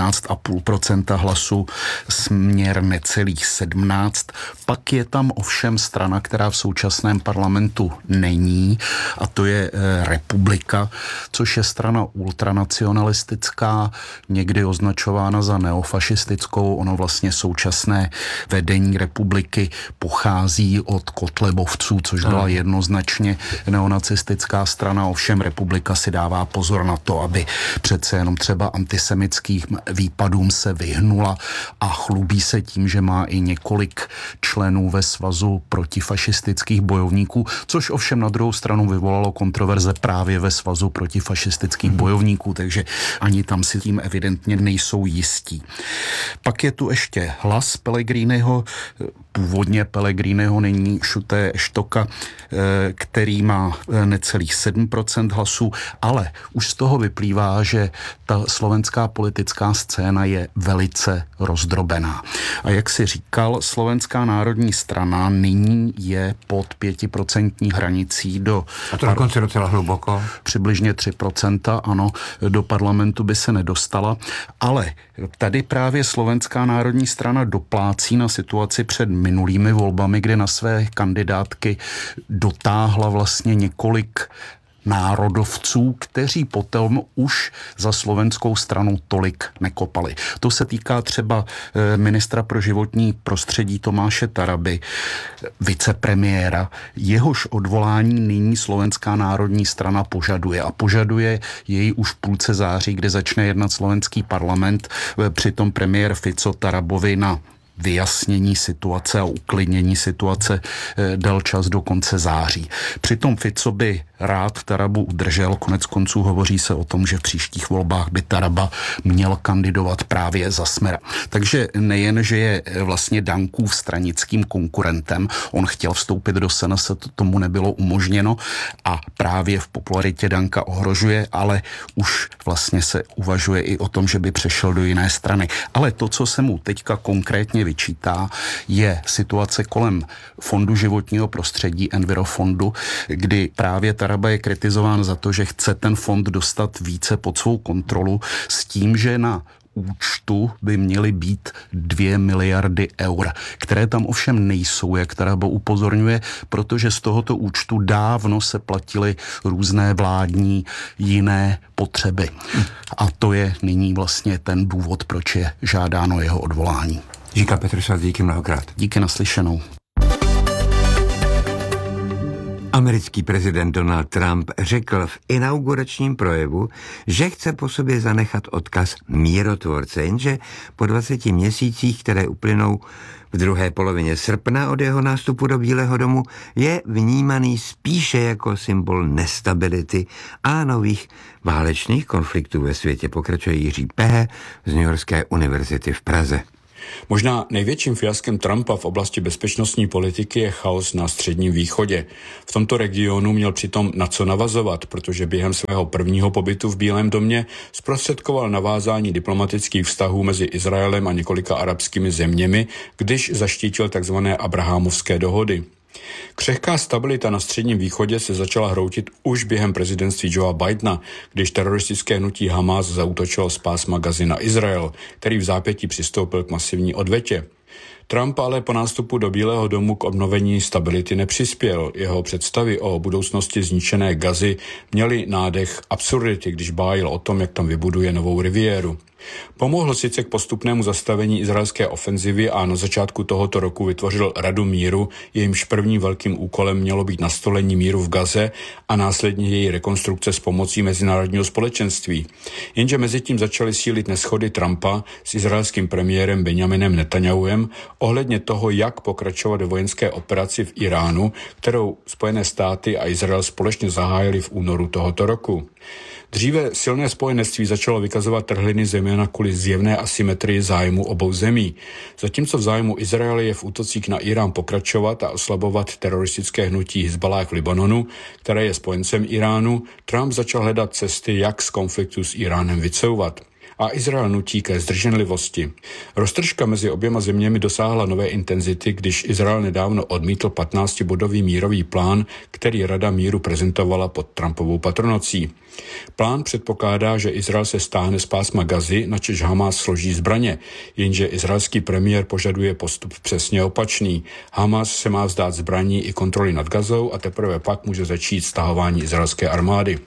19,5% hlasů, Směr necelých 17. Pak je tam ovšem strana, která v současném parlamentu není, a to je Republika, což je strana ultranacionalistická, někdy označována za neofašistickou. Ono vlastně současné vedení Republiky pochází od kotlebovců, což byla jednoznačně neonacistická strana. Ovšem Republika si dává pozor na to, aby přece jenom třeba antisemitským výpadům se vyhnula a chlubí se tím, že má i několik členů ve svazu protifašistických bojovníků, což ovšem na druhou stranu vyvolalo kontroverze právě ve svazu protifašistických bojovníků, takže ani tam si tím evidentně nejsou jistí. Pak je tu ještě Hlas Pellegriniho, původně Pellegriniho, nyní Šuté Štoka, který má necelých 7% hlasů, ale už z toho vyplývá, že ta slovenská politická scéna je velice rozdrobená. A jak si říkal, Slovenská národní strana nyní je pod 5% hranicí do... A to dokonce docela hluboko. Přibližně 3%, ano, do parlamentu by se nedostala, ale tady právě Slovenská národní strana doplácí na situaci před minulými volbami, kde na své kandidátky dotáhla vlastně několik národovců, kteří potom už za slovenskou stranu tolik nekopali. To se týká třeba ministra pro životní prostředí Tomáše Taraby, vicepremiéra. Jehož odvolání nyní Slovenská národní strana požaduje a požaduje jej už v půlce září, kde začne jednat slovenský parlament. Přitom premiér Fico Tarabovi na vyjasnění situace a uklidnění situace dal čas do konce září. Přitom Fico by rád Tarabu udržel, konec konců hovoří se o tom, že v příštích volbách by Taraba měl kandidovat právě za Smer. Takže nejen, že je vlastně Dankův stranickým konkurentem, on chtěl vstoupit do SNS, tomu nebylo umožněno a právě v popularitě Danka ohrožuje, ale už vlastně se uvažuje i o tom, že by přešel do jiné strany. Ale to, co se mu teďka konkrétně vyčítá, je situace kolem Fondu životního prostředí, Envirofondu, kdy právě Taraba je kritizován za to, že chce ten fond dostat více pod svou kontrolu s tím, že na účtu by měly být 2 miliardy eur, které tam ovšem nejsou, jak Taraba upozorňuje, protože z tohoto účtu dávno se platily různé vládní jiné potřeby. A to je nyní vlastně ten důvod, proč je žádáno jeho odvolání. Říká Petr Svaz, díky mnohokrát. Díky, naslyšenou. Americký prezident Donald Trump řekl v inauguračním projevu, že chce po sobě zanechat odkaz mírotvorce, jenže po 20 měsících, které uplynou v druhé polovině srpna od jeho nástupu do Bílého domu, je vnímaný spíše jako symbol nestability a nových válečných konfliktů ve světě, pokračuje Jiří Pehe z Newyorské univerzity v Praze. Možná největším fiaskem Trumpa v oblasti bezpečnostní politiky je chaos na Středním východě. V tomto regionu měl přitom na co navazovat, protože během svého prvního pobytu v Bílém domě zprostředkoval navázání diplomatických vztahů mezi Izraelem a několika arabskými zeměmi, když zaštítil tzv. Abrahamovské dohody. Křehká stabilita na Středním východě se začala hroutit už během prezidentství Joea Bidena, když teroristické hnutí Hamas zaútočilo z pásma Gazy na Izrael, který v zápětí přistoupil k masivní odvetě. Trump ale po nástupu do Bílého domu k obnovení stability nepřispěl. Jeho představy o budoucnosti zničené Gazy měly nádech absurdity, když bájil o tom, jak tam vybuduje novou riviéru. Pomohl sice k postupnému zastavení izraelské ofenzivy a na začátku tohoto roku vytvořil Radu míru, jejímž prvním velkým úkolem mělo být nastolení míru v Gaze a následně její rekonstrukce s pomocí mezinárodního společenství. Jenže mezitím začaly sílit neshody Trumpa s izraelským premiérem Benjaminem Netanjahuem ohledně toho, jak pokračovat ve vojenské operaci v Iránu, kterou Spojené státy a Izrael společně zahájili v únoru tohoto roku. Dříve silné spojenectví začalo vykazovat trhliny zejména kvůli zjevné asymetrii zájmu obou zemí. Zatímco v zájmu Izraele je v útocích na Irán pokračovat a oslabovat teroristické hnutí Hizballáh v Libanonu, které je spojencem Iránu, Trump začal hledat cesty, jak z konfliktu s Iránem vycouvat. A Izrael nutí ke zdrženlivosti. Roztržka mezi oběma zeměmi dosáhla nové intenzity, když Izrael nedávno odmítl 15-bodový mírový plán, který Rada míru prezentovala pod Trumpovou patronací. Plán předpokládá, že Izrael se stáhne z pásma Gazy, načež Hamas složí zbraně, jenže izraelský premiér požaduje postup přesně opačný. Hamas se má vzdát zbraní i kontroly nad Gazou a teprve pak může začít stahování izraelské armády.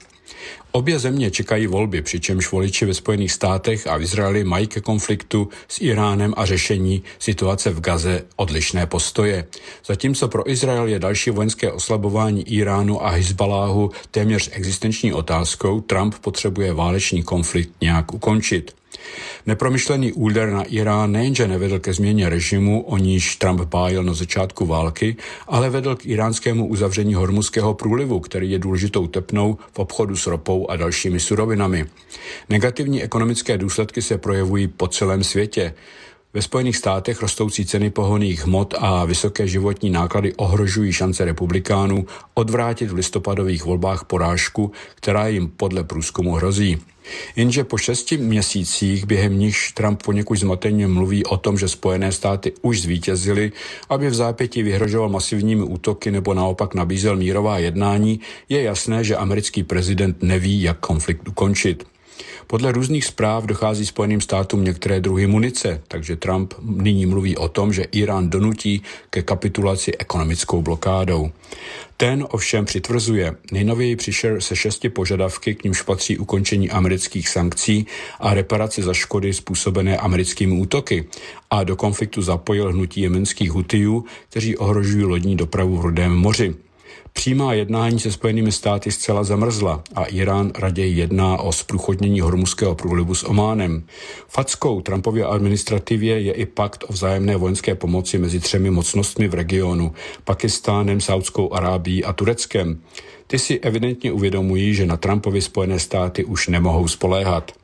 Obě země čekají volby, přičemž voliči ve Spojených státech a v Izraeli mají ke konfliktu s Iránem a řešení situace v Gaze odlišné postoje. Zatímco pro Izrael je další vojenské oslabování Iránu a Hizballáhu téměř existenční otázkou, Trump potřebuje válečný konflikt nějak ukončit. Nepromyšlený úder na Irán nejenže nevedl ke změně režimu, o níž Trump bájil na začátku války, ale vedl k iránskému uzavření Hormuzského průlivu, který je důležitou tepnou v obchodu s ropou a dalšími surovinami. Negativní ekonomické důsledky se projevují po celém světě. Ve Spojených státech rostoucí ceny pohonných hmot a vysoké životní náklady ohrožují šance republikánů odvrátit v listopadových volbách porážku, která jim podle průzkumu hrozí. Jenže po 6 měsících, během nichž Trump poněkud zmateně mluví o tom, že Spojené státy už zvítězily, aby v zápětí vyhrožoval masivními útoky nebo naopak nabízel mírová jednání, je jasné, že americký prezident neví, jak konflikt ukončit. Podle různých zpráv dochází Spojeným státům některé druhy munice, takže Trump nyní mluví o tom, že Irán donutí ke kapitulaci ekonomickou blokádou. Ten ovšem přitvrzuje. Nejnověji přišel se 6 požadavky, k nímž patří ukončení amerických sankcí a reparace za škody způsobené americkými útoky. A do konfliktu zapojil hnutí jemenských Hutijů, kteří ohrožují lodní dopravu v Rudém moři. Přímá jednání se Spojenými státy zcela zamrzla a Irán raději jedná o zprůchodnění Hormuzského průlivu s Ománem. Fackou Trumpově administrativě je i pakt o vzájemné vojenské pomoci mezi 3 mocnostmi v regionu, Pakistánem, Saudskou Arábií a Tureckem. Ty si evidentně uvědomují, že na Trumpovy Spojené státy už nemohou spoléhat.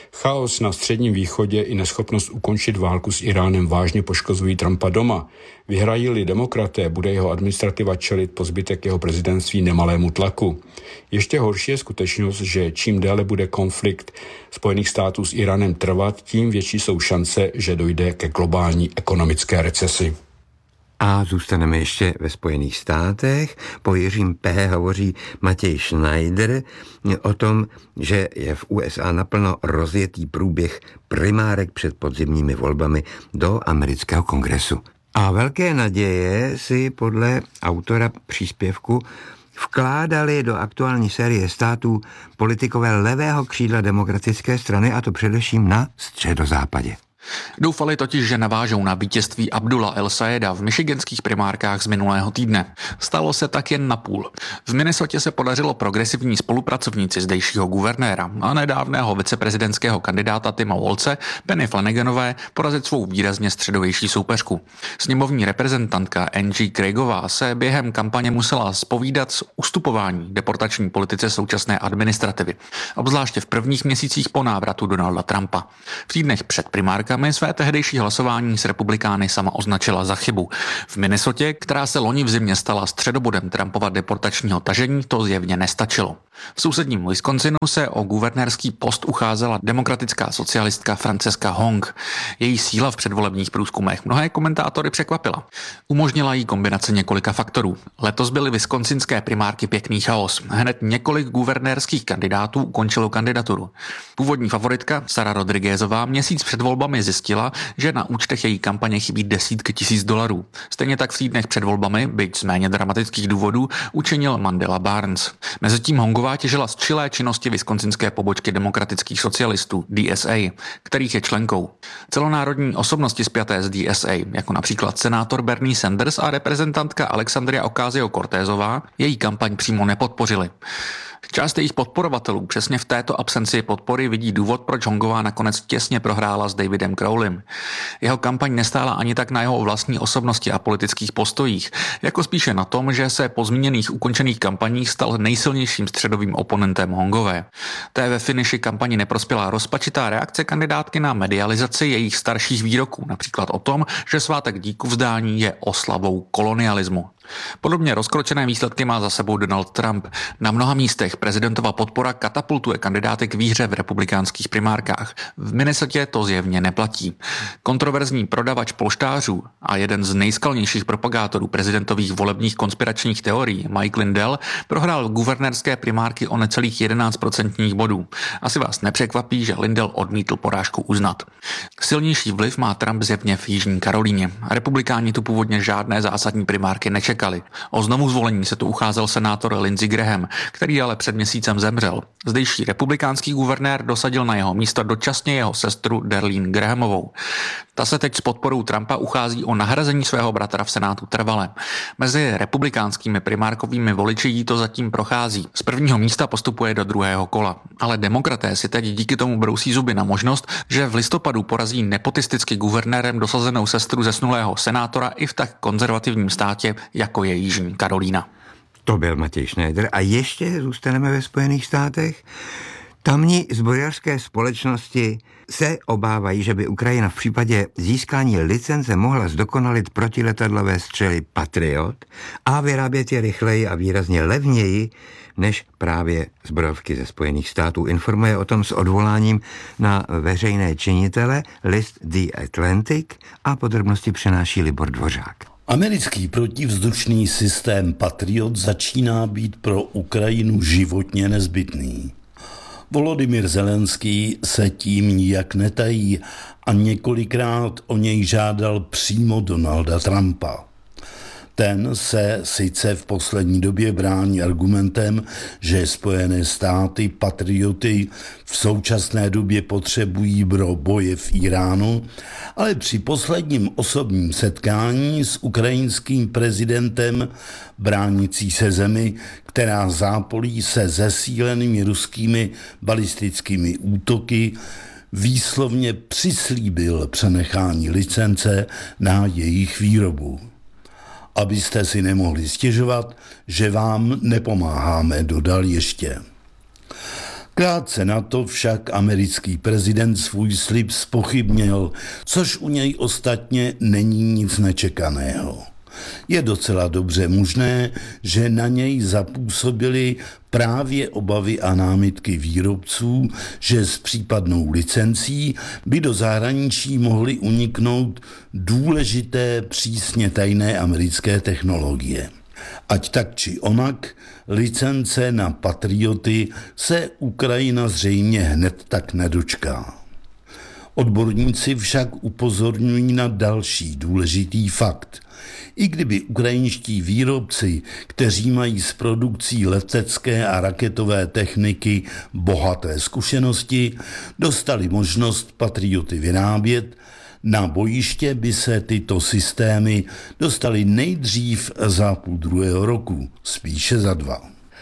Chaos na Středním východě i neschopnost ukončit válku s Iránem vážně poškozují Trumpa doma. Vyhrají-li demokraté, bude jeho administrativa čelit po zbytek jeho prezidentství nemalému tlaku. Ještě horší je skutečnost, že čím déle bude konflikt Spojených států s Iránem trvat, tím větší jsou šance, že dojde ke globální ekonomické recesi. A zůstaneme ještě ve Spojených státech. Po Jiřím P. hovoří Matěj Schneider o tom, že je v USA naplno rozjetý průběh primárek před podzimními volbami do amerického kongresu. A velké naděje si podle autora příspěvku vkládali do aktuální série států politikové levého křídla demokratické strany, a to především na středozápadě. Doufali totiž, že navážou na vítězství Abdula El-Sayeda v michiganských primárkách z minulého týdne. Stalo se tak jen napůl. V Minnesotě se podařilo progresivní spolupracovníci zdejšího guvernéra a nedávného viceprezidentského kandidáta Tima Walze, Penny Flanaganové, porazit svou výrazně středovější soupeřku. Sněmovní reprezentantka Angie Craigová se během kampaně musela zpovídat z ustupování deportační politice současné administrativy, obzvláště v prvních měsících po návratu Donalda Trumpa. V týdnech před primárkami své tehdejší hlasování s republikány sama označila za chybu. V Minnesotě, která se loni v zimě stala středobodem Trumpova deportačního tažení, to zjevně nestačilo. V sousedním Wisconsinu se o guvernérský post ucházela demokratická socialistka Francesca Hong. Její síla v předvolebních průzkumech mnohé komentátory překvapila. Umožnila jí kombinace několika faktorů. Letos byly wisconsinské primárky pěkný chaos. Hned několik guvernérských kandidátů ukončilo kandidaturu. Původní favoritka Sara Rodriguezová měsíc před volbami zjistila, že na účtech její kampaně chybí desítky tisíc dolarů. Stejně tak v týdnech před volbami, byť z méně dramatických důvodů, učinil Mandela Barnes. Mezitím Hongová těžila z čilé činnosti wisconsinské pobočky demokratických socialistů DSA, kterých je členkou. Celonárodní osobnosti spjaté s DSA, jako například senátor Bernie Sanders a reprezentantka Alexandria Ocasio-Cortezová, její kampaň přímo nepodpořili. Část jejich podporovatelů přesně v této absenci podpory vidí důvod, proč Hongová nakonec těsně prohrála s Davidem Crowleym. Jeho kampaň nestála ani tak na jeho vlastní osobnosti a politických postojích, jako spíše na tom, že se po zmíněných ukončených kampaních stal nejsilnějším středovým oponentem Hongové. Té ve finiši kampani neprospěla rozpačitá reakce kandidátky na medializaci jejich starších výroků, například o tom, že svátek díku vzdání je oslavou kolonialismu. Podobně rozkročené výsledky má za sebou Donald Trump. Na mnoha místech prezidentova podpora katapultuje kandidáty k výhře v republikánských primárkách. V Minnesotě to zjevně neplatí. Kontroverzní prodavač polštářů a jeden z nejskalnějších propagátorů prezidentových volebních konspiračních teorií Mike Lindell prohrál guvernérské primárky o necelých 11% bodů. Asi vás nepřekvapí, že Lindell odmítl porážku uznat. Silnější vliv má Trump zjevně v Jižní Karolíně. Republikáni tu původně žádné zásadní primárky nečekali. O znovu zvolení se tu ucházel senátor Lindsey Graham, který ale před měsícem zemřel. Zdejší republikánský guvernér dosadil na jeho místo dočasně jeho sestru Darlene Grahamovou. Ta se teď s podporou Trumpa uchází o nahrazení svého bratra v senátu trvale. Mezi republikánskými primárkovými voliči jí to zatím prochází. Z prvního místa postupuje do druhého kola. Ale demokraté si teď díky tomu brousí zuby na možnost, že v listopadu porazí nepotisticky guvernérem dosazenou sestru zesnulého senátora i v tak konzervativním státě, jako je Jižní Karolína. To byl Matěj Schneider. A ještě zůstaneme ve Spojených státech. Tamní zbrojařské společnosti se obávají, že by Ukrajina v případě získání licence mohla zdokonalit protiletadlové střely Patriot a vyrábět je rychleji a výrazně levněji než právě zbrojovky ze Spojených států. Informuje o tom s odvoláním na veřejné činitele list The Atlantic a podrobnosti přenáší Libor Dvořák. Americký protivzdušný systém Patriot začíná být pro Ukrajinu životně nezbytný. Volodymyr Zelenský se tím nijak netají a několikrát o něj žádal přímo Donalda Trumpa. Ten se sice v poslední době brání argumentem, že Spojené státy patrioty v současné době potřebují pro boje v Iránu, ale při posledním osobním setkání s ukrajinským prezidentem bránící se zemi, která zápolí se zesílenými ruskými balistickými útoky, výslovně přislíbil přenechání licence na jejich výrobu. Abyste si nemohli stěžovat, že vám nepomáháme, dodal ještě. Krátce na to však americký prezident svůj slib zpochybnil, což u něj ostatně není nic nečekaného. Je docela dobře možné, že na něj zapůsobily právě obavy a námitky výrobců, že s případnou licencí by do zahraničí mohly uniknout důležité přísně tajné americké technologie. Ať tak či onak, licence na Patrioty se Ukrajina zřejmě hned tak nedočká. Odborníci však upozorňují na další důležitý fakt. I kdyby ukrajinští výrobci, kteří mají s produkcí letecké a raketové techniky bohaté zkušenosti, dostali možnost Patrioty vyrábět, na bojiště by se tyto systémy dostaly nejdřív za půl druhého roku, spíše za 2.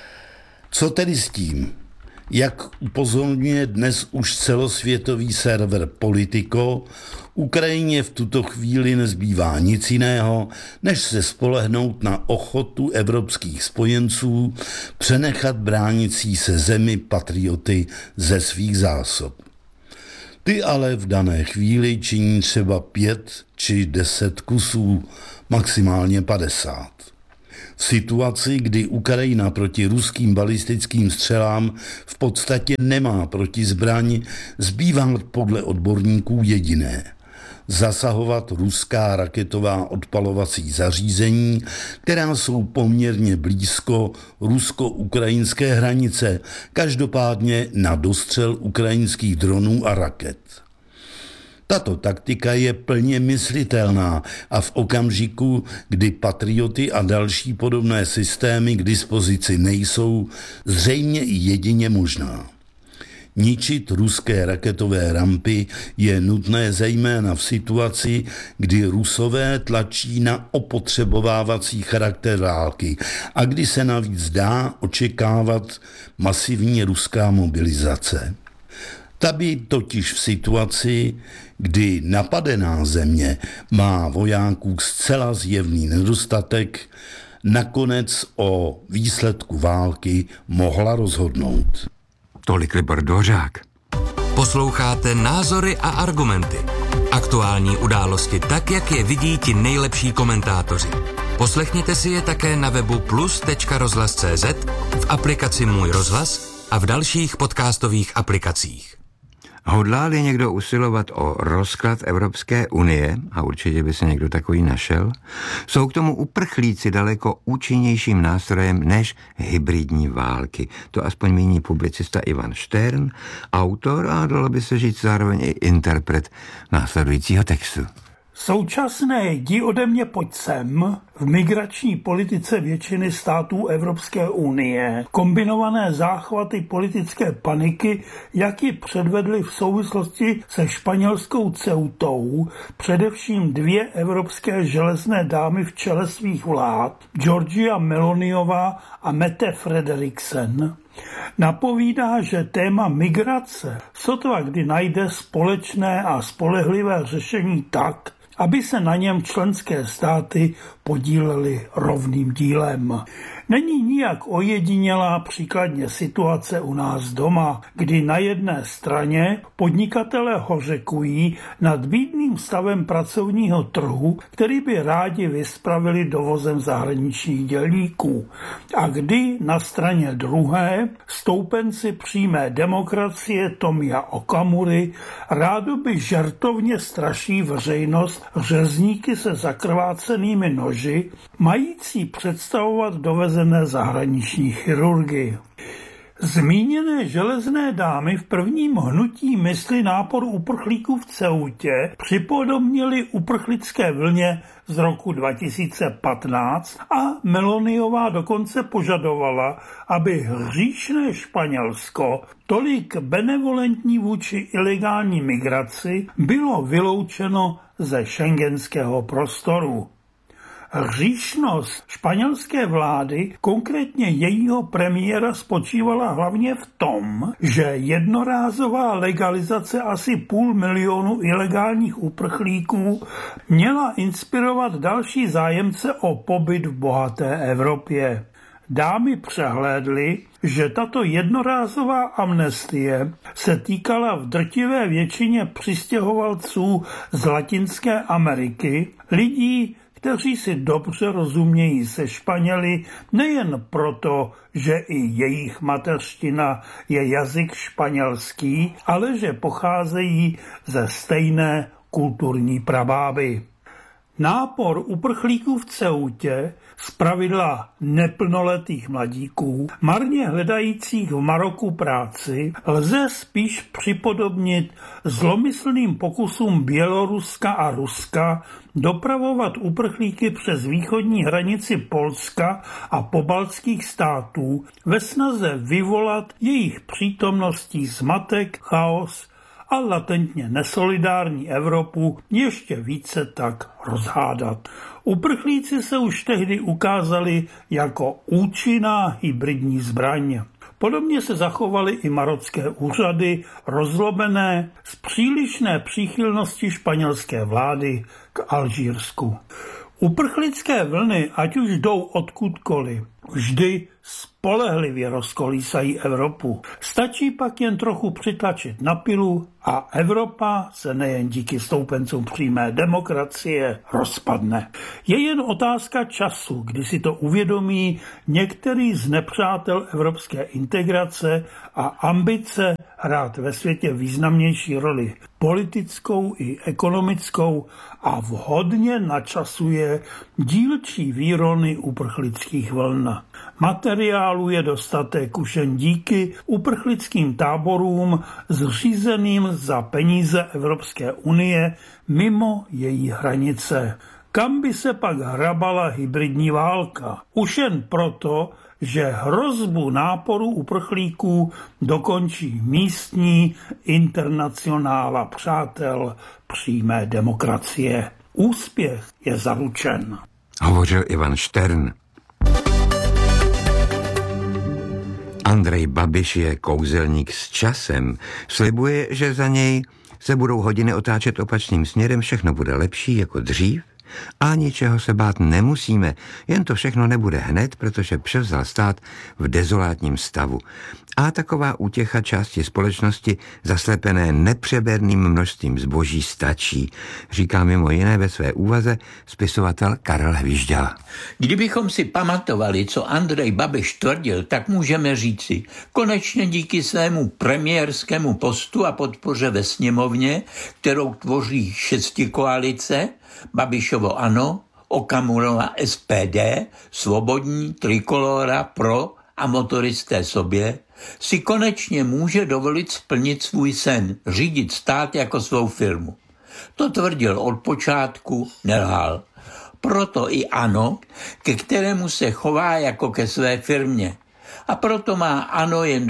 Co tedy s tím? Jak upozorňuje dnes už celosvětový server Politico, Ukrajině v tuto chvíli nezbývá nic jiného, než se spolehnout na ochotu evropských spojenců přenechat bránící se zemi Patrioty ze svých zásob. Ty ale v dané chvíli činí třeba 5 či 10 kusů, maximálně 50. V situaci, kdy Ukrajina proti ruským balistickým střelám v podstatě nemá protizbraň, zbývá podle odborníků jediné: zasahovat ruská raketová odpalovací zařízení, která jsou poměrně blízko rusko-ukrajinské hranice, každopádně na dostřel ukrajinských dronů a raket. Tato taktika je plně myslitelná a v okamžiku, kdy Patrioty a další podobné systémy k dispozici nejsou, zřejmě i jedině možná. Ničit ruské raketové rampy je nutné zejména v situaci, kdy Rusové tlačí na opotřebovávací charakter války a kdy se navíc dá očekávat masivní ruská mobilizace. Ta by totiž v situaci, kdy napadená země má vojáků zcela zjevný nedostatek, nakonec o výsledku války mohla rozhodnout. Tolik Libor Dvořák. Posloucháte Názory a argumenty. Aktuální události tak, jak je vidí ti nejlepší komentátoři. Poslechněte si je také na webu plus.rozhlas.cz, v aplikaci Můj rozhlas a v dalších podcastových aplikacích. Hodlá-li někdo usilovat o rozklad Evropské unie, a určitě by se někdo takový našel, jsou k tomu uprchlíci daleko účinnějším nástrojem než hybridní války. To aspoň míní publicista Ivan Štern, autor a dalo by se říct zároveň i interpret následujícího textu. Současné jdi ode mě pojď sem v migrační politice většiny států Evropské unie, kombinované záchvaty politické paniky, jak ji předvedly v souvislosti se španělskou Ceutou, především 2 evropské železné dámy v čele svých vlád, Giorgia Meloniová a Mette Frederiksen, napovídá, že téma migrace sotva kdy najde společné a spolehlivé řešení tak, aby se na něm členské státy podílely rovným dílem. Není nijak ojedinělá příkladně situace u nás doma, kdy na jedné straně podnikatelé hořekují nad bídným stavem pracovního trhu, který by rádi vyspravili dovozem zahraničních dělníků, a kdy na straně druhé stoupenci přímé demokracie Tomia Okamury rádoby žertovně straší veřejnost řezníky se zakrvácenými noži, mající představovat dovezené zahraniční chirurgy. Zmíněné železné dámy v prvním hnutí mysli nápor uprchlíků v Ceutě připodobnili uprchlické vlně z roku 2015 a Meloniová dokonce požadovala, aby hříšné Španělsko, tolik benevolentní vůči ilegální migraci, bylo vyloučeno ze schengenského prostoru. Hříšnost španělské vlády, konkrétně jejího premiéra, spočívala hlavně v tom, že jednorázová legalizace asi 500 000 ilegálních uprchlíků měla inspirovat další zájemce o pobyt v bohaté Evropě. dámy přehlédly, že tato jednorázová amnestie se týkala v drtivé většině přistěhovalců z Latinské Ameriky, lidí, kteří si dobře rozumějí se Španěli nejen proto, že i jejich mateřština je jazyk španělský, ale že pocházejí ze stejné kulturní prabáby. Nápor uprchlíků v Ceutě, zpravidla neplnoletých mladíků, marně hledajících v Maroku práci, lze spíš připodobnit zlomyslným pokusům Běloruska a Ruska dopravovat uprchlíky přes východní hranici Polska a pobaltských států ve snaze vyvolat jejich přítomností zmatek, chaos a latentně nesolidární Evropu ještě více tak rozhádat. Uprchlíci se už tehdy ukázali jako účinná hybridní zbraň. Podobně se zachovaly i marocké úřady, rozlobené z přílišné příchylnosti španělské vlády k Alžírsku. Uprchlické vlny, ať už jdou odkudkoliv, vždy spolehlivě rozkolísají Evropu. Stačí pak jen trochu přitlačit na pilu a Evropa se nejen díky stoupencům přímé demokracie rozpadne. Je jen otázka času, kdy si to uvědomí některý z nepřátel evropské integrace a ambice hrát ve světě významnější roli politickou i ekonomickou a vhodně načasuje dílčí výrony uprchlických vln. Materiálu je dostatek už jen díky uprchlickým táborům zřízeným za peníze Evropské unie mimo její hranice. Kam by se pak hrabala hybridní válka? Už jen proto, že hrozbu náporu uprchlíků dokončí místní internacionála přátel přímé demokracie. Úspěch je zaručen. Hovořil Ivan Štern. Andrej Babiš je kouzelník s časem. Slibuje, že za něj se budou hodiny otáčet opačným směrem, všechno bude lepší jako dřív a ničeho se bát nemusíme, jen to všechno nebude hned, protože převzal stát v dezolátním stavu. A taková útěcha části společnosti zaslepené nepřeberným množstvím zboží stačí, říká mimo jiné ve své úvaze spisovatel Karel Hvížďal. Kdybychom si pamatovali, co Andrej Babiš tvrdil, tak můžeme říci, konečně díky svému premiérskému postu a podpoře ve sněmovně, kterou tvoří šestikoalice, Babišovo ANO, Okamurova SPD, Svobodní, Trikolóra, Pro a motoristé sobě, si konečně může dovolit splnit svůj sen, řídit stát jako svou firmu. To tvrdil od počátku, nelhal. Proto i ANO, ke kterému se chová jako ke své firmě. A proto má ANO jen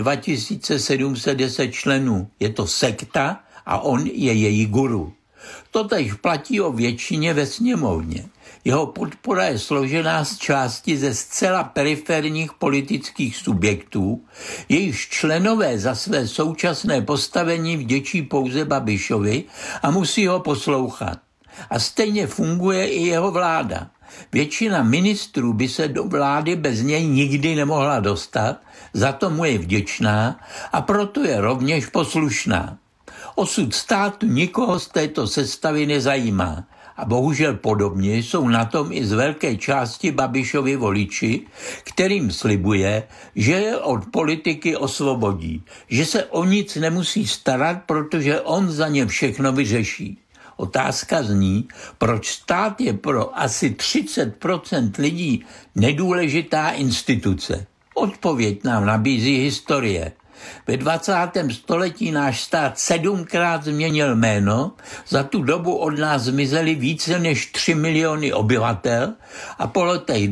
2710 členů. Je to sekta a on je její guru. Totéž platí o většině ve sněmovně. Jeho podpora je složená z části ze zcela periferních politických subjektů, jejichž členové za své současné postavení vděčí pouze Babišovi a musí ho poslouchat. A stejně funguje i jeho vláda. Většina ministrů by se do vlády bez něj nikdy nemohla dostat, za to mu je vděčná a proto je rovněž poslušná. Osud státu nikoho z této sestavy nezajímá. A bohužel podobně jsou na tom i z velké části Babišovi voliči, kterým slibuje, že je od politiky osvobodí, že se o nic nemusí starat, protože on za ně všechno vyřeší. Otázka zní, proč stát je pro asi 30% lidí nedůležitá instituce. Odpověď nám nabízí historie. Ve 20. století náš stát 7krát změnil jméno, za tu dobu od nás zmizeli více než 3 miliony obyvatel a po letech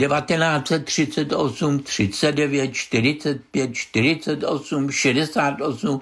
1938, 39, 45, 48, 68,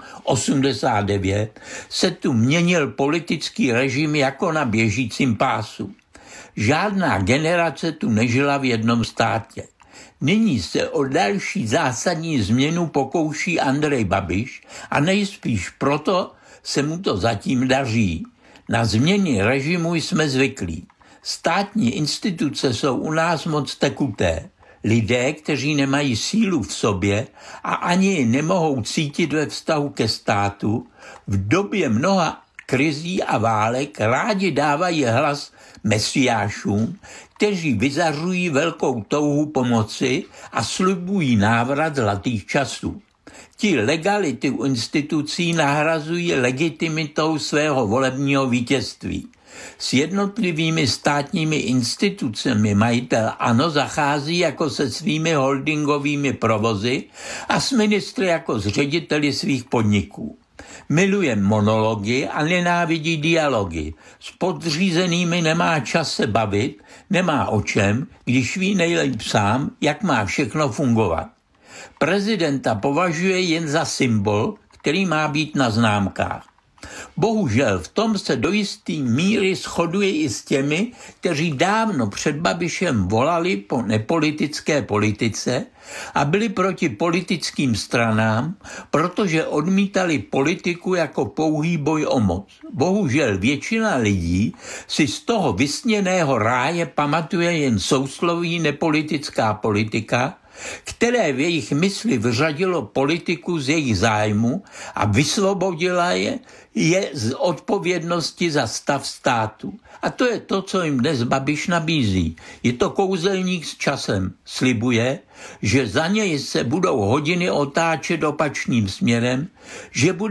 89 se tu měnil politický režim jako na běžícím pásu. Žádná generace tu nežila v jednom státě. Nyní se o další zásadní změnu pokouší Andrej Babiš a nejspíš proto se mu to zatím daří. Na změny režimu jsme zvyklí. Státní instituce jsou u nás moc tekuté. Lidé, kteří nemají sílu v sobě a ani ji nemohou cítit ve vztahu ke státu, v době mnoha krizí a válek rádi dávají hlas mesiášům, kteří vyzařují velkou touhu pomoci a slibují návrat zlatých časů. Ti legality institucí nahrazují legitimitou svého volebního vítězství. S jednotlivými státními institucemi majitel ANO zachází jako se svými holdingovými provozy a s ministry jako s řediteli svých podniků. Miluje monology a nenávidí dialogy. S podřízenými nemá čas se bavit, nemá o čem, když ví nejlépe sám, jak má všechno fungovat. Prezidenta považuje jen za symbol, který má být na známkách. Bohužel v tom se do jisté míry shoduje i s těmi, kteří dávno před Babišem volali po nepolitické politice a byli proti politickým stranám, protože odmítali politiku jako pouhý boj o moc. Bohužel většina lidí si z toho vysněného ráje pamatuje jen sousloví nepolitická politika, které v jejich mysli vyřadilo politiku z jejich zájmu a vysvobodila je z odpovědnosti za stav státu. A to je to, co jim dnes Babiš nabízí. Je to kouzelník s časem. Slibuje, že za něj se budou hodiny otáčet opačným směrem, že bude